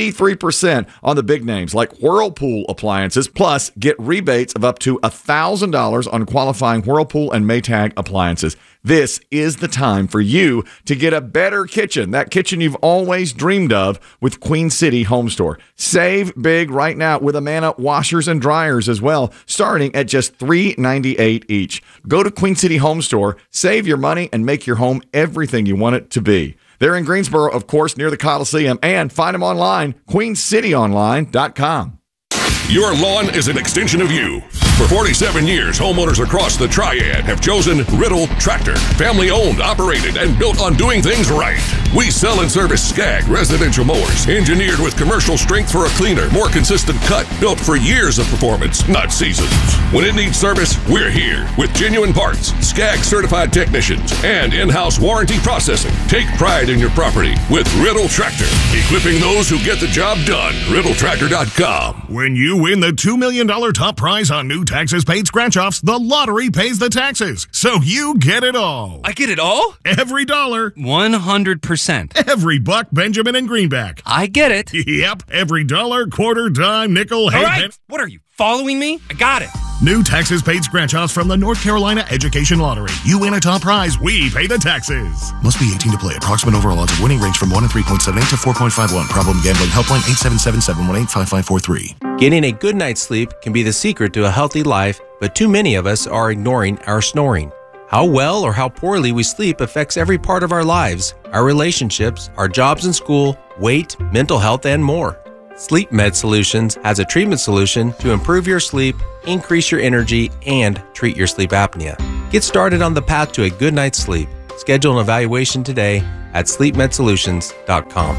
Speaker 1: 53% on the big names like Whirlpool appliances, plus get rebates of up to $1,000 on qualifying Whirlpool and Maytag appliances. This is the time for you to get a better kitchen, that kitchen you've always dreamed of with Queen City Home Store. Save big right now with Amana washers and dryers as well, starting at just $398 each. Go to Queen City Home Store, save your money, and make your home everything you want it to be. They're in Greensboro, of course, near the Coliseum, and find them online, queencityonline.com.
Speaker 19: Your lawn is an extension of you. For 47 years, homeowners across the Triad have chosen Riddle Tractor. Family owned, operated, and built on doing things right. We sell and service Skag residential mowers, engineered with commercial strength for a cleaner, more consistent cut, built for years of performance, not seasons. When it needs service, we're here with genuine parts, Skag certified technicians, and in-house warranty processing. Take pride in your property with Riddle Tractor, equipping those who get the job done. RiddleTractor.com.
Speaker 7: When you win the $2 million top prize on new taxes paid scratch-offs, the lottery pays the taxes. So you get it all.
Speaker 8: I get it all?
Speaker 7: Every dollar.
Speaker 8: 100%.
Speaker 7: Every buck, Benjamin and Greenback.
Speaker 8: I get it.
Speaker 7: Yep. Every dollar, quarter, dime, nickel,
Speaker 8: all right.
Speaker 7: penny.
Speaker 8: What are you, following me? I got it.
Speaker 7: New taxes paid scratch-offs from the North Carolina Education Lottery. You win a top prize, we pay the taxes. Must be 18 to play. Approximate overall odds of winning range from 1 in 3.78 to 4.51. Problem gambling helpline 877-718-5543.
Speaker 20: Getting a good night's sleep can be the secret to a healthy life, but too many of us are ignoring our snoring. How well or how poorly we sleep affects every part of our lives, our relationships, our jobs and school, weight, mental health, and more. Sleep Med Solutions has a treatment solution to improve your sleep, increase your energy, and treat your sleep apnea. Get started on the path to a good night's sleep. Schedule an evaluation today at sleepmedsolutions.com.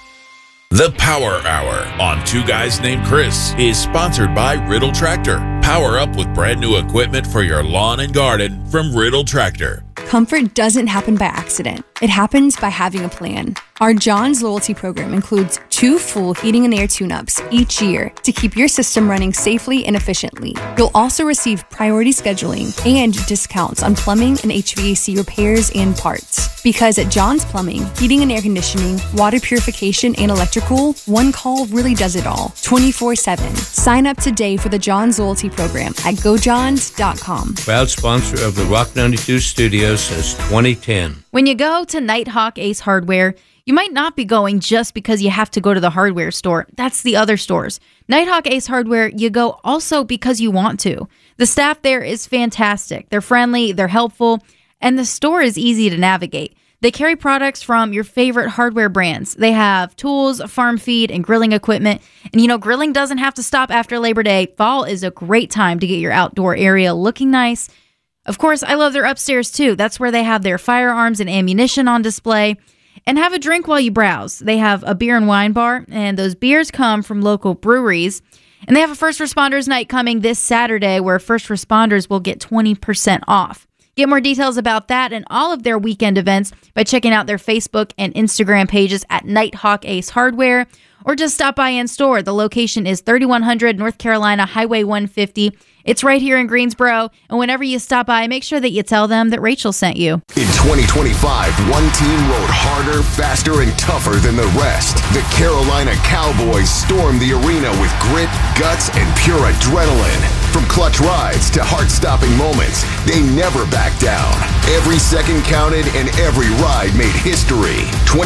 Speaker 21: The Power Hour on Two Guys Named Chris is sponsored by Riddle Tractor. Power up with brand new equipment for your lawn and garden from Riddle Tractor.
Speaker 22: Comfort doesn't happen by accident. It happens by having a plan. Our John's loyalty program includes 2 full heating and air tune-ups each year to keep your system running safely and efficiently. You'll also receive priority scheduling and discounts on plumbing and HVAC repairs and parts. Because at John's Plumbing, heating and air conditioning, water purification, and electrical, one call really does it all, 24/7. Sign up today for the John's loyalty program at gojohns.com.
Speaker 23: Proud sponsor of the Rock 92 Studios since 2010.
Speaker 5: When you go to Nighthawk Ace Hardware, you might not be going just because you have to go to the hardware store. That's the other stores. Nighthawk Ace Hardware, you go also because you want to. The staff there is fantastic. They're friendly, they're helpful, and the store is easy to navigate. They carry products from your favorite hardware brands. They have tools, farm feed, and grilling equipment. And you know, grilling doesn't have to stop after Labor Day. Fall is a great time to get your outdoor area looking nice. Of course, I love their upstairs too. That's where they have their firearms and ammunition on display. And have a drink while you browse. They have a beer and wine bar, and those beers come from local breweries. And they have a First Responders Night coming this Saturday where first responders will get 20% off. Get more details about that and all of their weekend events by checking out their Facebook and Instagram pages at Nighthawk Ace Hardware, or just stop by in store. The location is 3100 North Carolina Highway 150. It's right here in Greensboro, and whenever you stop by, make sure that you tell them that Rachel sent you.
Speaker 24: In 2025, one team rode harder, faster, and tougher than the rest. The Carolina Cowboys stormed the arena with grit, guts, and pure adrenaline. From clutch rides to heart-stopping moments, they never backed down. Every second counted and every ride made history.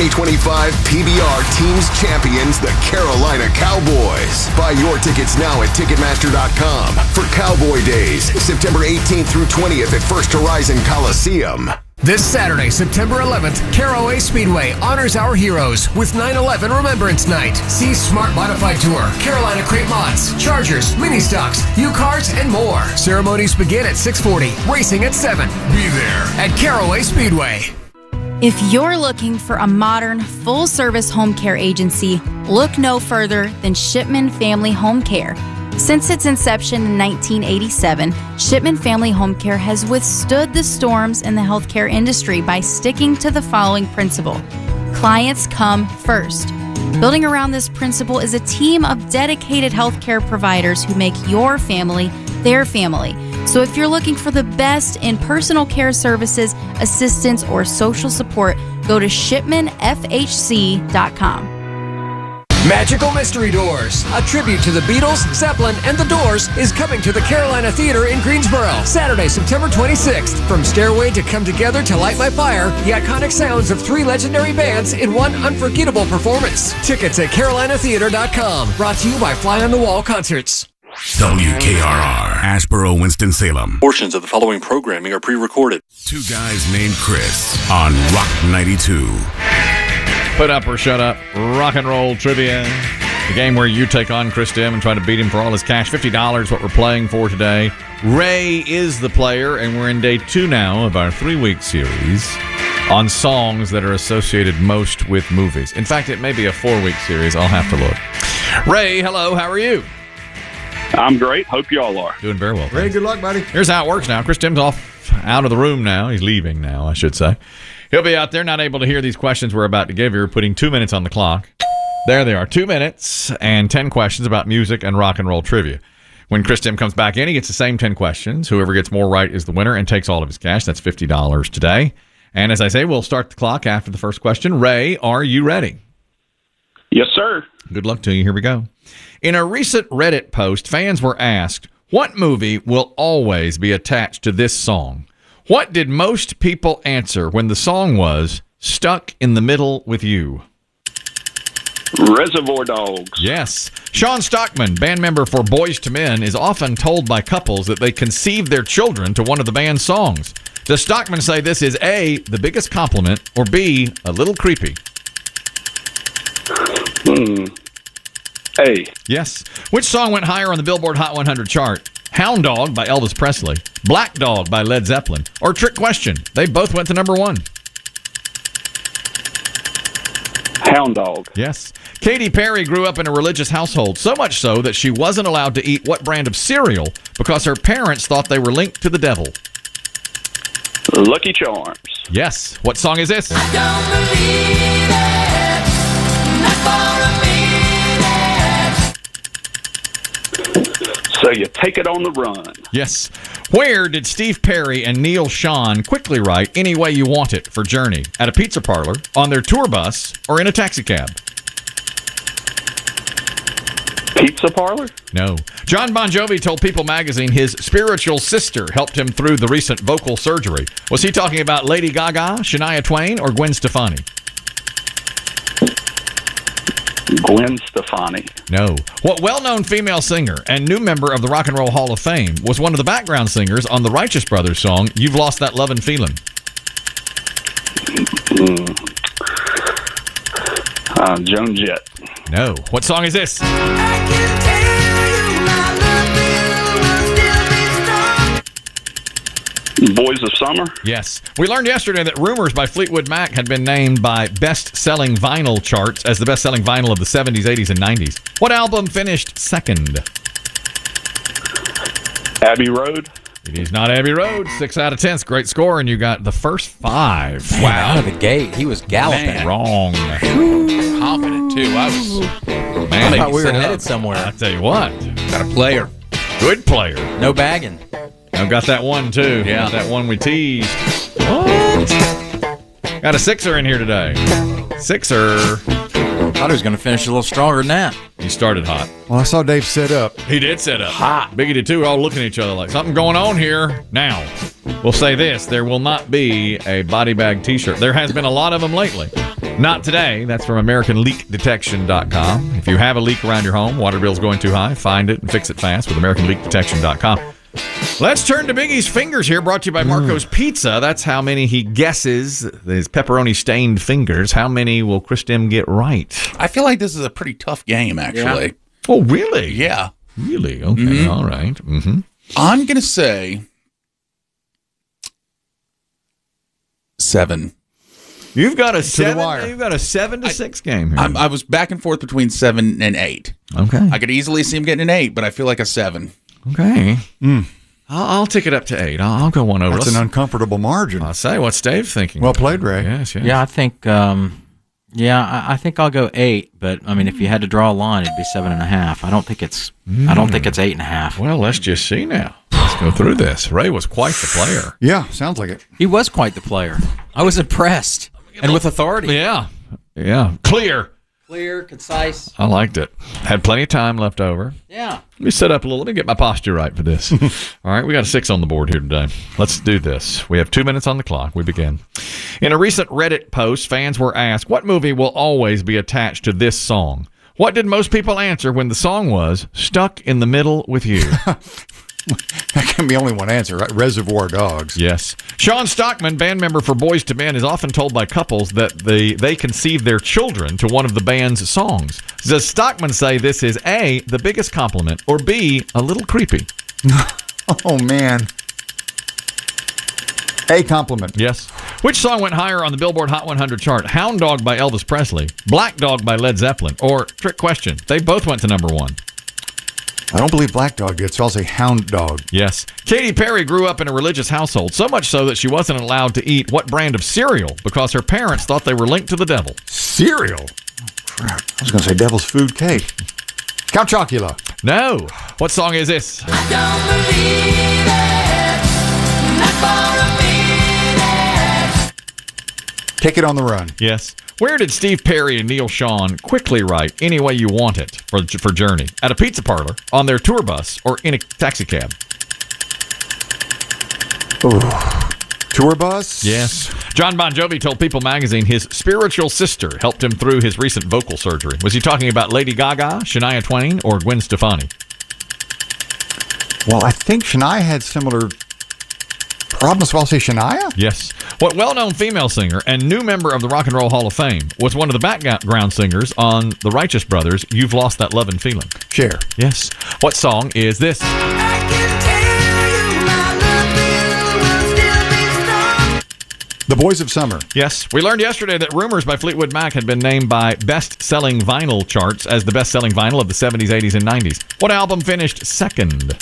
Speaker 24: 2025 PBR Teams Champions, the Carolina Cowboys. Buy your tickets now at Ticketmaster.com for Cowboy Days, September 18th through 20th at First Horizon Coliseum.
Speaker 25: This Saturday, September 11th, Caraway Speedway honors our heroes with 9/11 Remembrance Night. See Smart Modified Tour, Carolina Crate Mods, Chargers, Mini Stocks, U-Cars, and more. Ceremonies begin at 6:40, racing at 7. Be there at Caraway Speedway.
Speaker 5: If you're looking for a modern, full-service home care agency, look no further than Shipman Family Home Care. Since its inception in 1987, Shipman Family Home Care has withstood the storms in the healthcare industry by sticking to the following principle: clients come first. Building around this principle is a team of dedicated healthcare providers who make your family their family. So if you're looking for the best in personal care services, assistance, or social support, go to shipmanfhc.com.
Speaker 25: Magical Mystery Doors, a tribute to the Beatles, Zeppelin, and the Doors, is coming to the Carolina Theater in Greensboro, Saturday, September 26th. From Stairway to Come Together to Light My Fire, the iconic sounds of 3 legendary bands in one unforgettable performance. Tickets at carolinatheater.com. Brought to you by Fly on the Wall Concerts.
Speaker 7: WKRR, Asheboro, Winston-Salem.
Speaker 26: Portions of the following programming are pre-recorded.
Speaker 7: Two Guys Named Chris on Rock 92.
Speaker 1: Put up or shut up, rock and roll trivia. The game where you take on Chris Dim and try to beat him for all his cash. $50, what we're playing for today. Ray is the player, and we're in day 2 now of our 3-week series on songs that are associated most with movies. In fact, it may be a 4-week series. I'll have to look. Ray, hello. How are you?
Speaker 6: I'm great. Hope you all are.
Speaker 1: Doing very well.
Speaker 27: Ray, good luck, buddy.
Speaker 1: Here's how it works now. Chris Tim's out of the room now. He's leaving now, I should say. He'll be out there, not able to hear these questions we're about to give you. We're putting 2 minutes on the clock. There they are. 2 minutes and 10 questions about music and rock and roll trivia. When Chris Tim comes back in, he gets the same 10 questions. Whoever gets more right is the winner and takes all of his cash. That's $50 today. And as I say, we'll start the clock after the first question. Ray, are you ready?
Speaker 6: Yes, sir.
Speaker 1: Good luck to you. Here we go. In a recent Reddit post, fans were asked, what movie will always be attached to this song? What did most people answer when the song was Stuck in the Middle with You?
Speaker 6: Reservoir Dogs.
Speaker 1: Yes. Sean Stockman, band member for Boyz II Men, is often told by couples that they conceived their children to one of the band's songs. Does Stockman say this is A, the biggest compliment, or B, a little creepy?
Speaker 6: A.
Speaker 1: Yes. Which song went higher on the Billboard Hot 100 chart? Hound Dog by Elvis Presley, Black Dog by Led Zeppelin, or Trick Question? They both went to number 1.
Speaker 6: Hound Dog.
Speaker 1: Yes. Katy Perry grew up in a religious household, so much so that she wasn't allowed to eat what brand of cereal because her parents thought they were linked to the devil?
Speaker 6: Lucky Charms.
Speaker 1: Yes. What song is this?
Speaker 14: I don't believe it, not for a minute.
Speaker 6: So you take it on the run.
Speaker 1: Yes. Where did Steve Perry and Neil Sean quickly write Any Way You Want It for Journey? At a pizza parlor, on their tour bus, or in a taxi cab?
Speaker 6: Pizza parlor?
Speaker 1: No. John Bon Jovi told People magazine his spiritual sister helped him through the recent vocal surgery. Was he talking about Lady Gaga, Shania Twain, or Gwen Stefani?
Speaker 6: Gwen Stefani.
Speaker 1: No. What well-known female singer and new member of the Rock and Roll Hall of Fame was one of the background singers on the Righteous Brothers song, You've Lost That Lovin' Feelin'?
Speaker 6: Joan Jett.
Speaker 1: No. What song is this?
Speaker 6: Boys of Summer?
Speaker 1: Yes. We learned yesterday that Rumors by Fleetwood Mac had been named by best-selling vinyl charts as the best-selling vinyl of the 70s, 80s, and 90s. What album finished second?
Speaker 6: Abbey Road?
Speaker 1: It is not Abbey Road. 6 out of 10. Great score, and you got the first 5.
Speaker 4: Man, out of the gate, he was galloping.
Speaker 1: Man. Wrong.
Speaker 2: Confident, too. I
Speaker 4: thought we were headed somewhere.
Speaker 1: I'll tell you what.
Speaker 2: Got a player.
Speaker 1: Good player.
Speaker 4: No bagging.
Speaker 1: I've got that one, too.
Speaker 2: Yeah.
Speaker 1: Got that one we teased. What? Got a 6er in here today. 6er.
Speaker 4: Thought he was going to finish a little stronger than that.
Speaker 1: He started hot.
Speaker 9: Well, I saw Dave set up.
Speaker 1: He did set up. Hot. Biggie did, too. We're all looking at each other like, something going on here. Now, we'll say this. There will not be a body bag T-shirt. There has been a lot of them lately. Not today. That's from AmericanLeakDetection.com. If you have a leak around your home, water bill's going too high, find it and fix it fast with AmericanLeakDetection.com. Let's turn to Biggie's fingers here, brought to you by Marco's Pizza. That's how many he guesses, his pepperoni-stained fingers. How many will Chris Dim get right?
Speaker 2: I feel like this is a pretty tough game, actually.
Speaker 1: Yeah. Oh, really?
Speaker 2: Yeah.
Speaker 1: Really? Okay, all right. Mm-hmm.
Speaker 2: I'm going to say 7.
Speaker 1: You've got a 7. You've got a 7-6 game here.
Speaker 2: I was back and forth between 7 and 8.
Speaker 1: Okay.
Speaker 2: I could easily see him getting an 8, but I feel like a 7.
Speaker 1: Okay. I'll take it up to 8. I'll go one over.
Speaker 9: That's an uncomfortable margin.
Speaker 1: I'll say, what's Dave thinking?
Speaker 9: Well played, Ray.
Speaker 1: Yes.
Speaker 4: Yeah, I think. I think I'll go 8. But I mean, if you had to draw a line, it'd be 7.5. I don't think it's 8.5.
Speaker 1: Well, let's just see now. Let's go through this. Ray was quite the player.
Speaker 9: Yeah, sounds like it.
Speaker 4: He was quite the player. I was impressed, and with authority.
Speaker 1: Yeah. Clear,
Speaker 4: concise.
Speaker 1: I liked it. Had plenty of time left over.
Speaker 4: Yeah.
Speaker 1: Let me set up a little. Let me get my posture right for this. All right, we got a 6 on the board here today. Let's do this. We have 2 minutes on the clock. We begin. In a recent Reddit post, fans were asked, what movie will always be attached to this song? What did most people answer when the song was Stuck in the Middle with You?
Speaker 9: That can be only one answer, right? Reservoir Dogs.
Speaker 1: Yes. Sean Stockman, band member for Boyz II Men, is often told by couples that they conceive their children to one of the band's songs. Does Stockman say this is A, the biggest compliment, or B, a little creepy?
Speaker 9: Oh, man. A compliment.
Speaker 1: Yes. Which song went higher on the Billboard Hot 100 chart? Hound Dog by Elvis Presley, Black Dog by Led Zeppelin, or Trick Question? They both went to number 1.
Speaker 9: I don't believe Black Dog did, so I'll say Hound Dog.
Speaker 1: Yes. Katy Perry grew up in a religious household, so much so that she wasn't allowed to eat what brand of cereal because her parents thought they were linked to the devil.
Speaker 9: Cereal? Oh, crap. I was going to say Devil's Food Cake. Count Chocula.
Speaker 1: No. What song is this?
Speaker 14: I don't believe it, not for a minute.
Speaker 9: Take it on the run.
Speaker 1: Yes. Where did Steve Perry and Neil Sean quickly write Any Way You Want It for Journey? At a pizza parlor, on their tour bus, or in a taxi cab?
Speaker 9: Ooh. Tour bus?
Speaker 1: Yes. John Bon Jovi told People magazine his spiritual sister helped him through his recent vocal surgery. Was he talking about Lady Gaga, Shania Twain, or Gwen Stefani?
Speaker 9: Well, I think Shania had similar Problems, I'll say Shania?
Speaker 1: Yes. What well-known female singer and new member of the Rock and Roll Hall of Fame was one of the background singers on the Righteous Brothers' You've Lost That Lovin' Feeling?
Speaker 9: Cher.
Speaker 1: Yes. What song is this?
Speaker 9: The Boys of Summer.
Speaker 1: Yes. We learned yesterday that Rumors by Fleetwood Mac had been named by best-selling vinyl charts as the best-selling vinyl of the 70s, 80s, and 90s. What album finished second?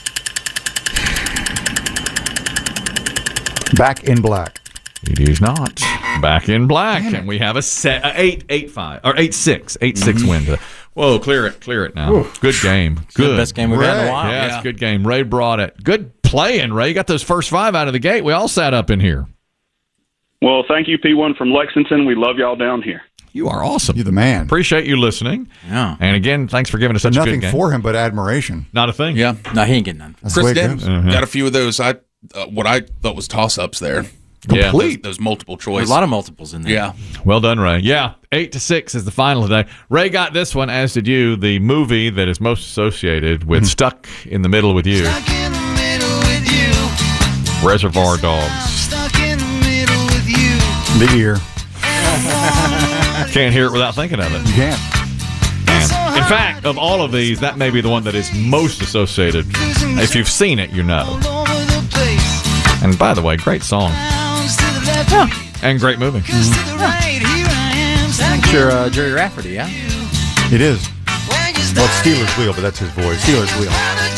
Speaker 9: Back in Black.
Speaker 1: It is not. Back in Black. And we have a 8-5 or 8-6 win today. Whoa, clear it now.
Speaker 9: Ooh.
Speaker 1: Good game. Good.
Speaker 4: The best game we've had in a while.
Speaker 1: Yeah, it's a good game. Ray brought it. Good playing, Ray. You got those first 5 out of the gate. We all sat up in here.
Speaker 6: Well, thank you, P1 from Lexington. We love y'all down here.
Speaker 1: You are awesome.
Speaker 9: You're the man.
Speaker 1: Appreciate you listening.
Speaker 4: Yeah.
Speaker 1: And again, thanks for giving us such a good
Speaker 9: Nothing
Speaker 1: game.
Speaker 9: for him but admiration.
Speaker 1: Not a thing.
Speaker 2: Yeah.
Speaker 4: No, he ain't getting none.
Speaker 9: That's the way
Speaker 2: Chris
Speaker 9: it
Speaker 2: Debs
Speaker 9: goes.
Speaker 2: got a few of those. What I thought was toss-ups there.
Speaker 1: Yeah.
Speaker 2: Complete. Those multiple choice.
Speaker 4: There's a lot of multiples in there.
Speaker 2: Yeah.
Speaker 1: Well done, Ray. Yeah, 8-6 is the final today. Ray got this one, as did you. The movie that is most associated with Stuck in the Middle with You. Reservoir Dogs.
Speaker 9: The ear.
Speaker 1: Can't hear it without thinking of it.
Speaker 9: You can't.
Speaker 1: In fact, of all of these, that may be the one that is most associated. If you've seen it, you know. And by the way, great song.
Speaker 4: Yeah.
Speaker 1: And great movie.
Speaker 4: Sure, Jerry Rafferty, yeah?
Speaker 9: It is. Well, it's Steelers Wheel, but that's his voice. Steelers Wheel.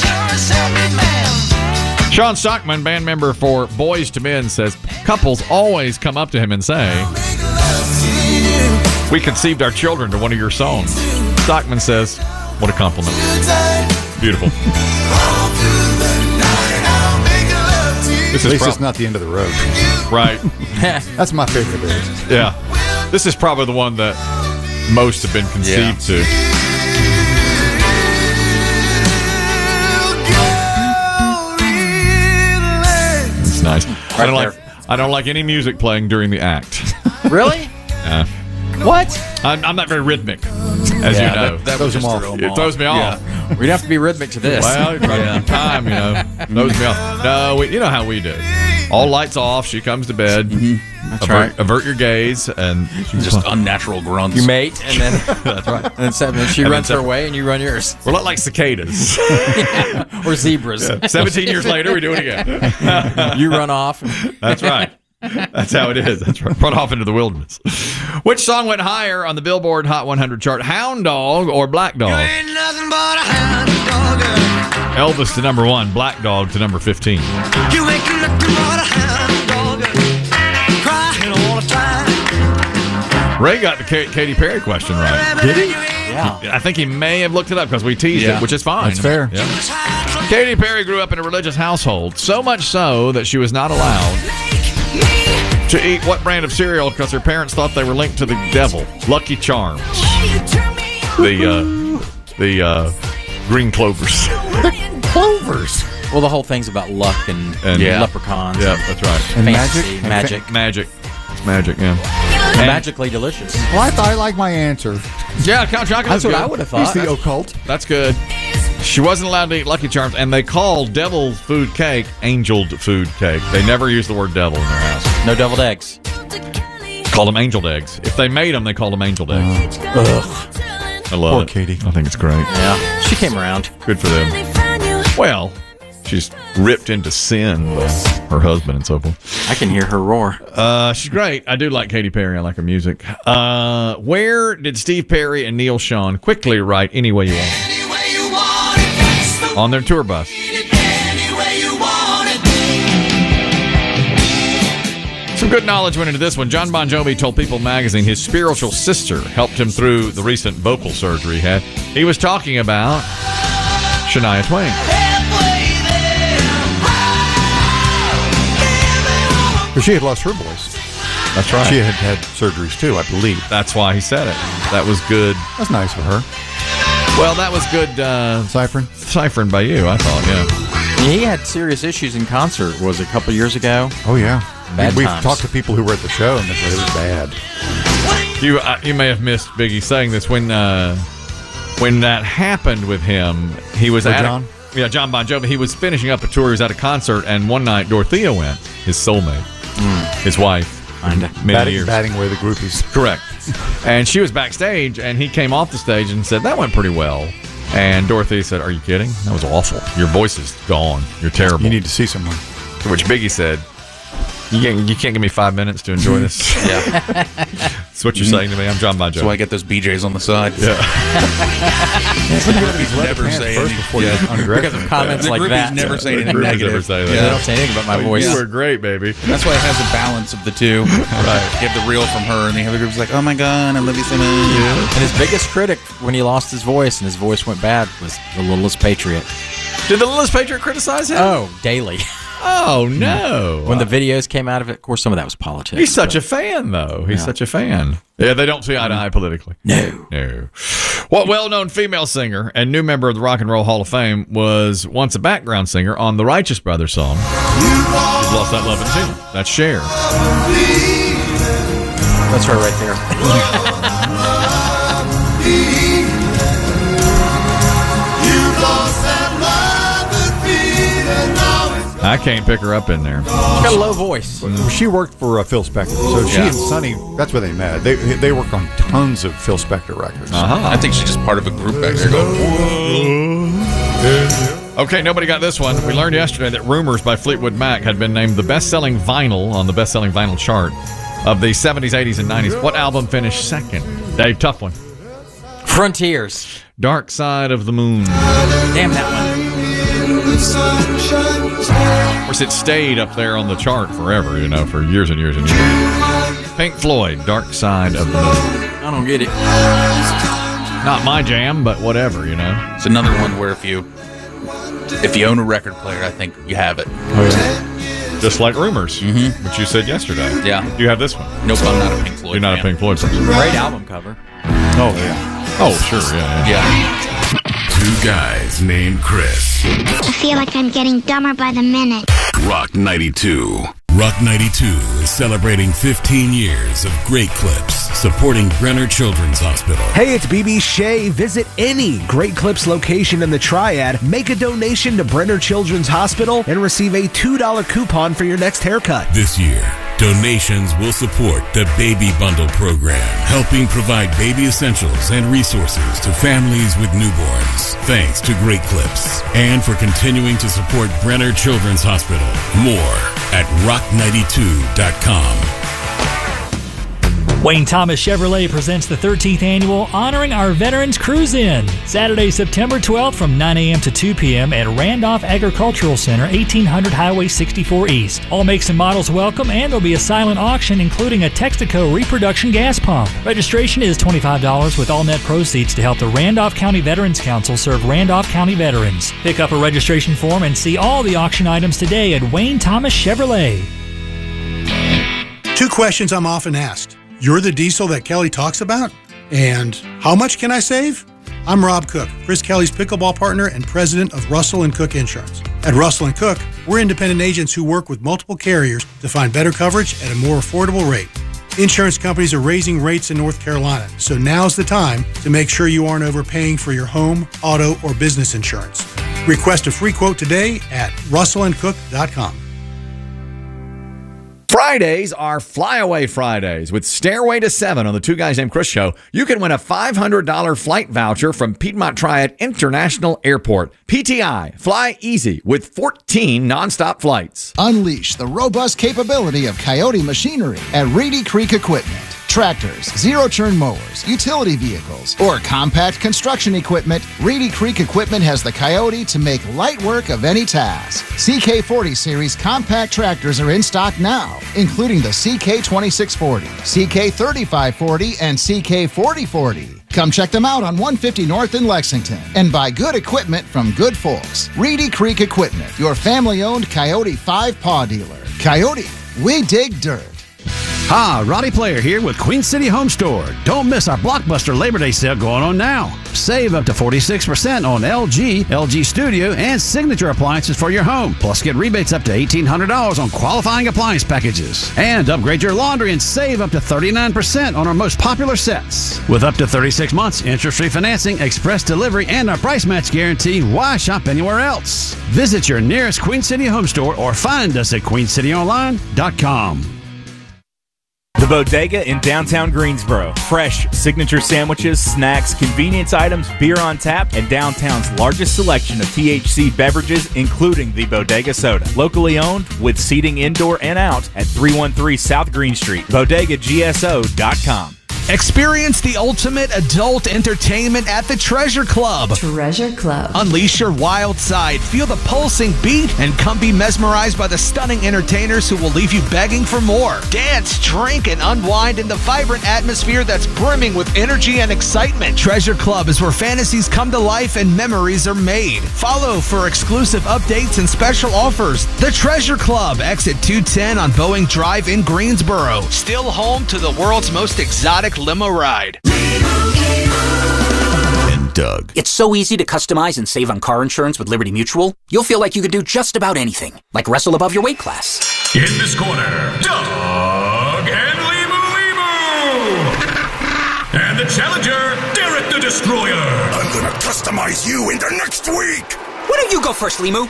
Speaker 1: Sean Stockman, band member for Boys to Men, says couples always come up to him and say, "We conceived our children to one of your songs." Stockman says, "What a compliment." Beautiful.
Speaker 9: At least it's not the end of the road.
Speaker 1: Right.
Speaker 9: That's my favorite of theirs.
Speaker 1: Yeah. This is probably the one that most have been conceived to. It's nice. I don't like any music playing during the act.
Speaker 4: Really?
Speaker 1: Yeah.
Speaker 4: What?
Speaker 1: I'm not very rhythmic, as you know.
Speaker 2: That was just
Speaker 1: It throws me off.
Speaker 4: We'd have to be rhythmic to this.
Speaker 1: Well, time, throws me off. No, you know how we do. All lights off. She comes to bed.
Speaker 4: That's right.
Speaker 1: Avert your gaze, and
Speaker 2: just unnatural grunts.
Speaker 4: You mate, and then
Speaker 1: that's right.
Speaker 4: And then she runs her way, and you run yours.
Speaker 1: We're not like cicadas
Speaker 4: or zebras.
Speaker 1: 17 years later, we do it again.
Speaker 4: You run off.
Speaker 1: That's right. That's how it is. That's right. Run off into the wilderness. Which song went higher on the Billboard Hot 100 chart? Hound Dog or Black Dog? Elvis to number 1, Black Dog to number 15.
Speaker 10: You ain't nothing but a hound dog, crying all the time.
Speaker 1: Ray got the Katy Perry question right.
Speaker 9: Did he?
Speaker 4: Yeah.
Speaker 1: I think he may have looked it up because we teased it, which is fine.
Speaker 9: That's fair.
Speaker 1: Yeah. Katy Perry grew up in a religious household, so much so that she was not allowed to eat what brand of cereal because her parents thought they were linked to the devil. Lucky Charms. The green clovers.
Speaker 9: Clovers.
Speaker 4: Well, the whole thing's about luck and leprechauns.
Speaker 1: Yeah, that's right.
Speaker 9: And
Speaker 4: Fantasy,
Speaker 9: magic.
Speaker 1: Magic. It's magic, yeah.
Speaker 4: And magically delicious.
Speaker 9: Well, I thought I liked my answer.
Speaker 1: Yeah, Count Chocolate's
Speaker 4: That's what
Speaker 1: good.
Speaker 4: I would have thought.
Speaker 9: He's the occult.
Speaker 1: That's good. She wasn't allowed to eat Lucky Charms, and they called devil food cake angeled food cake. They never used the word devil in their house.
Speaker 4: No deviled eggs.
Speaker 1: Called them angeled eggs. If they made them, they called them angeled eggs.
Speaker 4: Ugh.
Speaker 1: I love
Speaker 9: Poor
Speaker 1: it.
Speaker 9: Katie.
Speaker 1: I think it's great.
Speaker 4: Yeah. She came around.
Speaker 1: Good for them. Well, she's ripped into sin by her husband and so forth.
Speaker 4: I can hear her roar.
Speaker 1: She's great. I do like Katy Perry. I like her music. Where did Steve Perry and Neil Schon quickly write Any Way You Want It? On their tour bus. Some good knowledge went into this one. John Bon Jovi told People magazine his spiritual sister helped him through the recent vocal surgery he had. He was talking about Shania Twain.
Speaker 9: Because she had lost her voice.
Speaker 1: That's right.
Speaker 9: She had had surgeries too, I believe.
Speaker 1: That's why he said it. That was good.
Speaker 9: That's nice of her.
Speaker 1: Well, that was good ciphering by you, I thought, yeah.
Speaker 4: He had serious issues in concert, was it, a couple years ago?
Speaker 9: Oh, yeah.
Speaker 4: Bad
Speaker 9: We've
Speaker 4: times.
Speaker 9: talked to people who were at the show, and they said it was bad.
Speaker 1: You may have missed Biggie saying this when that happened with him. He was
Speaker 9: Oh,
Speaker 1: at
Speaker 9: John?
Speaker 1: Yeah, John Bon Jovi. He was finishing up a tour. He was at a concert, and one night Dorothea went, his soulmate, his wife. Many years.
Speaker 9: Batting away the groupies.
Speaker 1: Correct. And she was backstage, and he came off the stage and said, that went pretty well. And Dorothea said, are you kidding? That was awful. Your voice is gone. You're terrible.
Speaker 9: You need to see someone.
Speaker 1: To which Biggie said, you can't give me 5 minutes to enjoy this?
Speaker 2: Yeah.
Speaker 1: That's what you're saying to me. I'm John Bon Jovi.
Speaker 2: That's why I get those BJs on the side.
Speaker 1: Yeah.
Speaker 2: Never say anything.
Speaker 4: Because of comments like that.
Speaker 2: Never say anything
Speaker 1: Groupies
Speaker 2: negative.
Speaker 1: never say that.
Speaker 4: They don't say anything about my voice.
Speaker 1: You were great, baby.
Speaker 2: That's why it has a balance of the two.
Speaker 1: Right.
Speaker 2: You have the real from her, and the other group's like, oh my God, I love you so much.
Speaker 4: And his biggest critic when he lost his voice and his voice went bad was the Littlest Patriot.
Speaker 1: Did the Littlest Patriot criticize him?
Speaker 4: Oh, daily.
Speaker 1: Oh, no.
Speaker 4: When the videos came out of it, of course, some of that was politics.
Speaker 1: He's such a fan, though. He's such a fan. Yeah, they don't see eye to eye politically.
Speaker 4: No.
Speaker 1: What well-known female singer and new member of the Rock and Roll Hall of Fame was once a background singer on the Righteous Brothers song? She's lost that love and feeling. That's Cher.
Speaker 4: That's her right there.
Speaker 1: I can't pick her up in there.
Speaker 4: She's got a low voice.
Speaker 9: She worked for Phil Spector. So she and Sonny, that's where they met. They worked on tons of Phil Spector records.
Speaker 2: I think she's just part of a group back there going, whoa.
Speaker 1: Okay, nobody got this one. We learned yesterday that Rumors by Fleetwood Mac had been named the best-selling vinyl on the best-selling vinyl chart of the 70s, 80s, and 90s. What album finished second? Dave, tough one.
Speaker 4: Frontiers.
Speaker 1: Dark Side of the Moon.
Speaker 4: Damn that one.
Speaker 1: Of course, it stayed up there on the chart forever, for years and years and years. Pink Floyd, Dark Side of the Moon.
Speaker 4: I don't get it.
Speaker 1: Not my jam, but whatever,
Speaker 2: It's another one where if you own a record player, I think you have it.
Speaker 1: Oh, yeah. Just like Rumors, which you said yesterday.
Speaker 2: Yeah.
Speaker 1: You have this one.
Speaker 2: Nope, I'm not a Pink Floyd
Speaker 1: You're not a Pink Floyd person.
Speaker 4: Great album cover.
Speaker 1: Oh, yeah. Oh, sure, yeah.
Speaker 19: Two guys named Chris.
Speaker 11: I feel like I'm getting dumber by the minute.
Speaker 19: Rock 92. Rock 92 is celebrating 15 years of Great Clips, supporting Brenner Children's Hospital.
Speaker 12: Hey, it's BB Shea. Visit any Great Clips location in the Triad, make a donation to Brenner Children's Hospital, and receive a $2 coupon for your next haircut.
Speaker 19: This year, donations will support the Baby Bundle program, helping provide baby essentials and resources to families with newborns. Thanks to Great Clips, and for continuing to support Brenner Children's Hospital. More at rock92.com.
Speaker 13: Wayne Thomas Chevrolet presents the 13th annual Honoring Our Veterans Cruise-In, Saturday, September 12th from 9 a.m. to 2 p.m. at Randolph Agricultural Center, 1800 Highway 64 East. All makes and models welcome, and there'll be a silent auction including a Texaco reproduction gas pump. Registration is $25 with all net proceeds to help the Randolph County Veterans Council serve Randolph County veterans. Pick up a registration form and see all the auction items today at Wayne Thomas Chevrolet.
Speaker 15: Two questions I'm often asked. You're the diesel that Kelly talks about? And how much can I save? I'm Rob Cook, Chris Kelly's pickleball partner and president of Russell & Cook Insurance. At Russell & Cook, we're independent agents who work with multiple carriers to find better coverage at a more affordable rate. Insurance companies are raising rates in North Carolina, so now's the time to make sure you aren't overpaying for your home, auto, or business insurance. Request a free quote today at RussellandCook.com.
Speaker 1: Fridays are Flyaway Fridays with Stairway to 7 on the Two Guys Named Chris show. You can win a $500 flight voucher from Piedmont Triad International Airport. PTI, fly easy with 14 nonstop flights.
Speaker 16: Unleash the robust capability of Coyote machinery at Reedy Creek Equipment. Tractors, zero-turn mowers, utility vehicles, or compact construction equipment, Reedy Creek Equipment has the Coyote to make light work of any task. CK40 series compact tractors are in stock now, including the CK2640, CK3540, and CK4040. Come check them out on 150 North in Lexington and buy good equipment from good folks. Reedy Creek Equipment, your family-owned Coyote 5 paw dealer. Coyote, we dig dirt.
Speaker 3: Hi, Roddy Player here with Queen City Home Store. Don't miss our Blockbuster Labor Day sale going on now. Save up to 46% on LG, LG Studio, and Signature appliances for your home. Plus, get rebates up to $1,800 on qualifying appliance packages. And upgrade your laundry and save up to 39% on our most popular sets. With up to 36 months, interest-free financing, express delivery, and our price match guarantee, why shop anywhere else? Visit your nearest Queen City Home Store or find us at queencityonline.com.
Speaker 8: The Bodega in downtown Greensboro. Fresh signature sandwiches, snacks, convenience items, beer on tap, and downtown's largest selection of THC beverages, including the Bodega Soda. Locally owned with seating indoor and out at 313 South Green Street. BodegaGSO.com.
Speaker 12: Experience the ultimate adult entertainment at the Treasure Club.
Speaker 17: Treasure Club.
Speaker 12: Unleash your wild side, feel the pulsing beat, and come be mesmerized by the stunning entertainers who will leave you begging for more. Dance, drink, and unwind in the vibrant atmosphere that's brimming with energy and excitement. Treasure Club is where fantasies come to life and memories are made. Follow for exclusive updates and special offers. The Treasure Club, exit 210 on Boeing Drive in Greensboro. Still home to the world's most exotic limo ride.
Speaker 18: And Doug. It's so easy to customize and save on car insurance with Liberty Mutual. You'll feel like you could do just about anything, like wrestle above your weight class.
Speaker 7: In this corner, Doug and Limu. And the challenger, Derek the Destroyer. I'm gonna customize you into next week.
Speaker 18: Why don't you go first, Limu?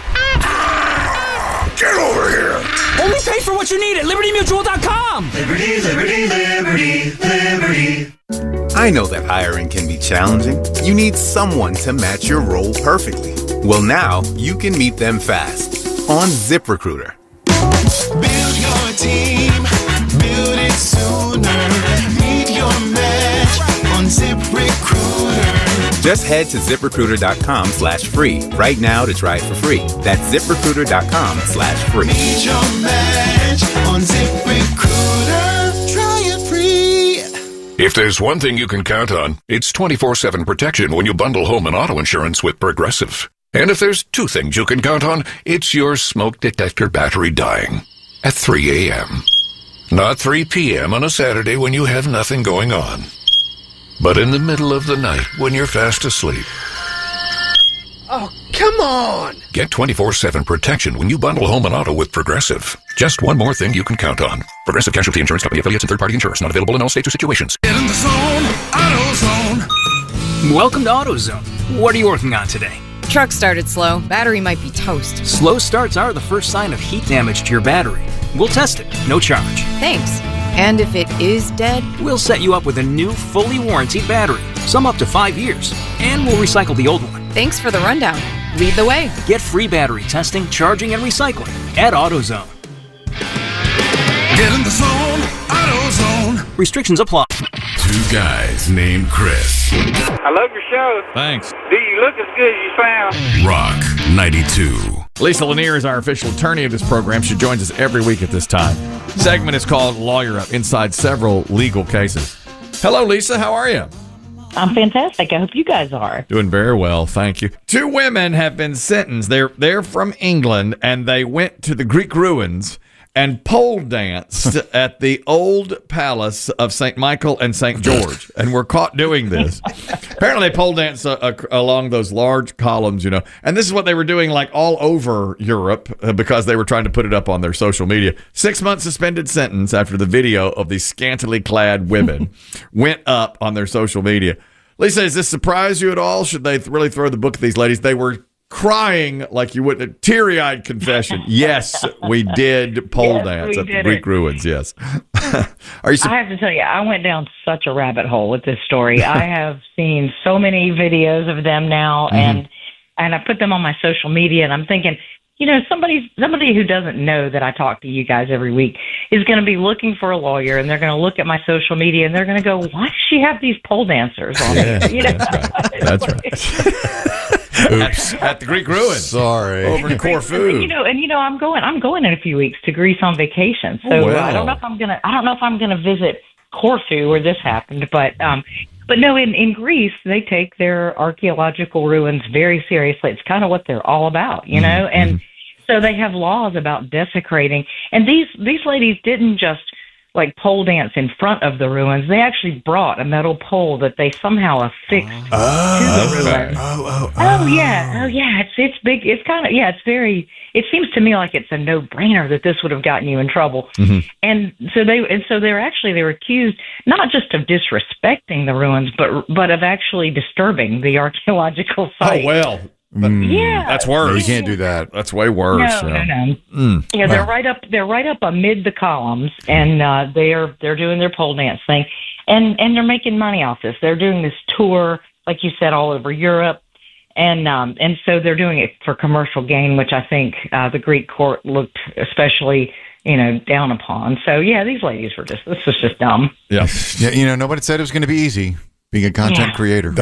Speaker 7: Get over here.
Speaker 18: Only pay for what you need at LibertyMutual.com.
Speaker 10: Liberty, liberty, liberty, liberty.
Speaker 20: I know that hiring can be challenging. You need someone to match your role perfectly. Well, now you can meet them fast on ZipRecruiter.
Speaker 10: Build your team, build it sooner. Meet your match on ZipRecruiter.
Speaker 20: Just head to ZipRecruiter.com/free right now to try it for free. That's ZipRecruiter.com/free.
Speaker 10: Meet your match on ZipRecruiter. Try it free.
Speaker 19: If there's one thing you can count on, it's 24/7 protection when you bundle home and auto insurance with Progressive. And if there's two things you can count on, it's your smoke detector battery dying at 3 a.m. Not 3 p.m. on a Saturday when you have nothing going on, but in the middle of the night when you're fast asleep.
Speaker 10: Oh, come on!
Speaker 19: Get 24/7 protection when you bundle home and auto with Progressive. Just one more thing you can count on. Progressive Casualty Insurance Company affiliates and third-party insurers. Not available in all states or situations.
Speaker 10: Get in the zone, AutoZone.
Speaker 21: Welcome to AutoZone. What are you working on today?
Speaker 27: Truck started slow. Battery might be toast.
Speaker 21: Slow starts are the first sign of heat damage to your battery. We'll test it, no charge.
Speaker 27: Thanks. And if it is dead?
Speaker 21: We'll set you up with a new, fully warranted battery, some up to 5 years, and we'll recycle the old one.
Speaker 27: Thanks for the rundown. Lead the way.
Speaker 21: Get free battery testing, charging, and recycling at AutoZone.
Speaker 10: Get in the zone, AutoZone.
Speaker 21: Restrictions apply.
Speaker 7: Two guys named Chris.
Speaker 28: I love your show.
Speaker 1: Thanks.
Speaker 28: Do you look as good as you sound?
Speaker 7: Rock 92.
Speaker 1: Lisa Lanier is our official attorney of this program. She joins us every week at this time. Segment is called Lawyer Up, inside several legal cases. Hello, Lisa. How are you?
Speaker 29: I'm fantastic. I hope you guys are.
Speaker 1: Doing very well, thank you. Two women have been sentenced. They're from England, and they went to the Greek ruins and pole danced at the old palace of St. Michael and St. George, and were caught doing this. Apparently, they pole danced along those large columns, and this is what they were doing like all over Europe because they were trying to put it up on their social media. 6-month suspended sentence after the video of these scantily clad women went up on their social media. Lisa, does this surprise you at all? Should they really throw the book at these ladies? They were crying like you wouldn't. Teary-eyed confession. Yes, we did pole dance at the Greek ruins. Yes. Are you?
Speaker 29: I have to tell you, I went down such a rabbit hole with this story. I have seen so many videos of them now, and I put them on my social media, and I'm thinking, somebody who doesn't know that I talk to you guys every week is going to be looking for a lawyer, and they're going to look at my social media, and they're going to go, "Why does she have these pole dancers on?"
Speaker 1: That's right. Oops. At the Greek ruins.
Speaker 9: Sorry.
Speaker 1: Over in Corfu.
Speaker 29: I'm going in a few weeks to Greece on vacation. So I don't know if I'm gonna visit Corfu where this happened, but no, in Greece they take their archaeological ruins very seriously. It's kind of what they're all about, and so they have laws about desecrating. And these ladies didn't just like pole dance in front of the ruins. They actually brought a metal pole that they somehow affixed to the ruins. Oh yeah. It's big. It's kind of it's very. It seems to me like it's a no-brainer that this would have gotten you in trouble. And so they were accused not just of disrespecting the ruins, but of actually disturbing the archaeological site.
Speaker 1: Oh well.
Speaker 29: Yeah,
Speaker 1: that's worse.
Speaker 9: No, you can't do that.
Speaker 1: That's way worse.
Speaker 29: No. Yeah, they're right up. They're right up amid the columns, and they're doing their pole dance thing, and they're making money off this. They're doing this tour, like you said, all over Europe, and so they're doing it for commercial gain, which I think the Greek court looked especially down upon. So yeah, these ladies were this was just dumb.
Speaker 1: Yeah.
Speaker 9: Nobody said it was going to be easy being a content creator.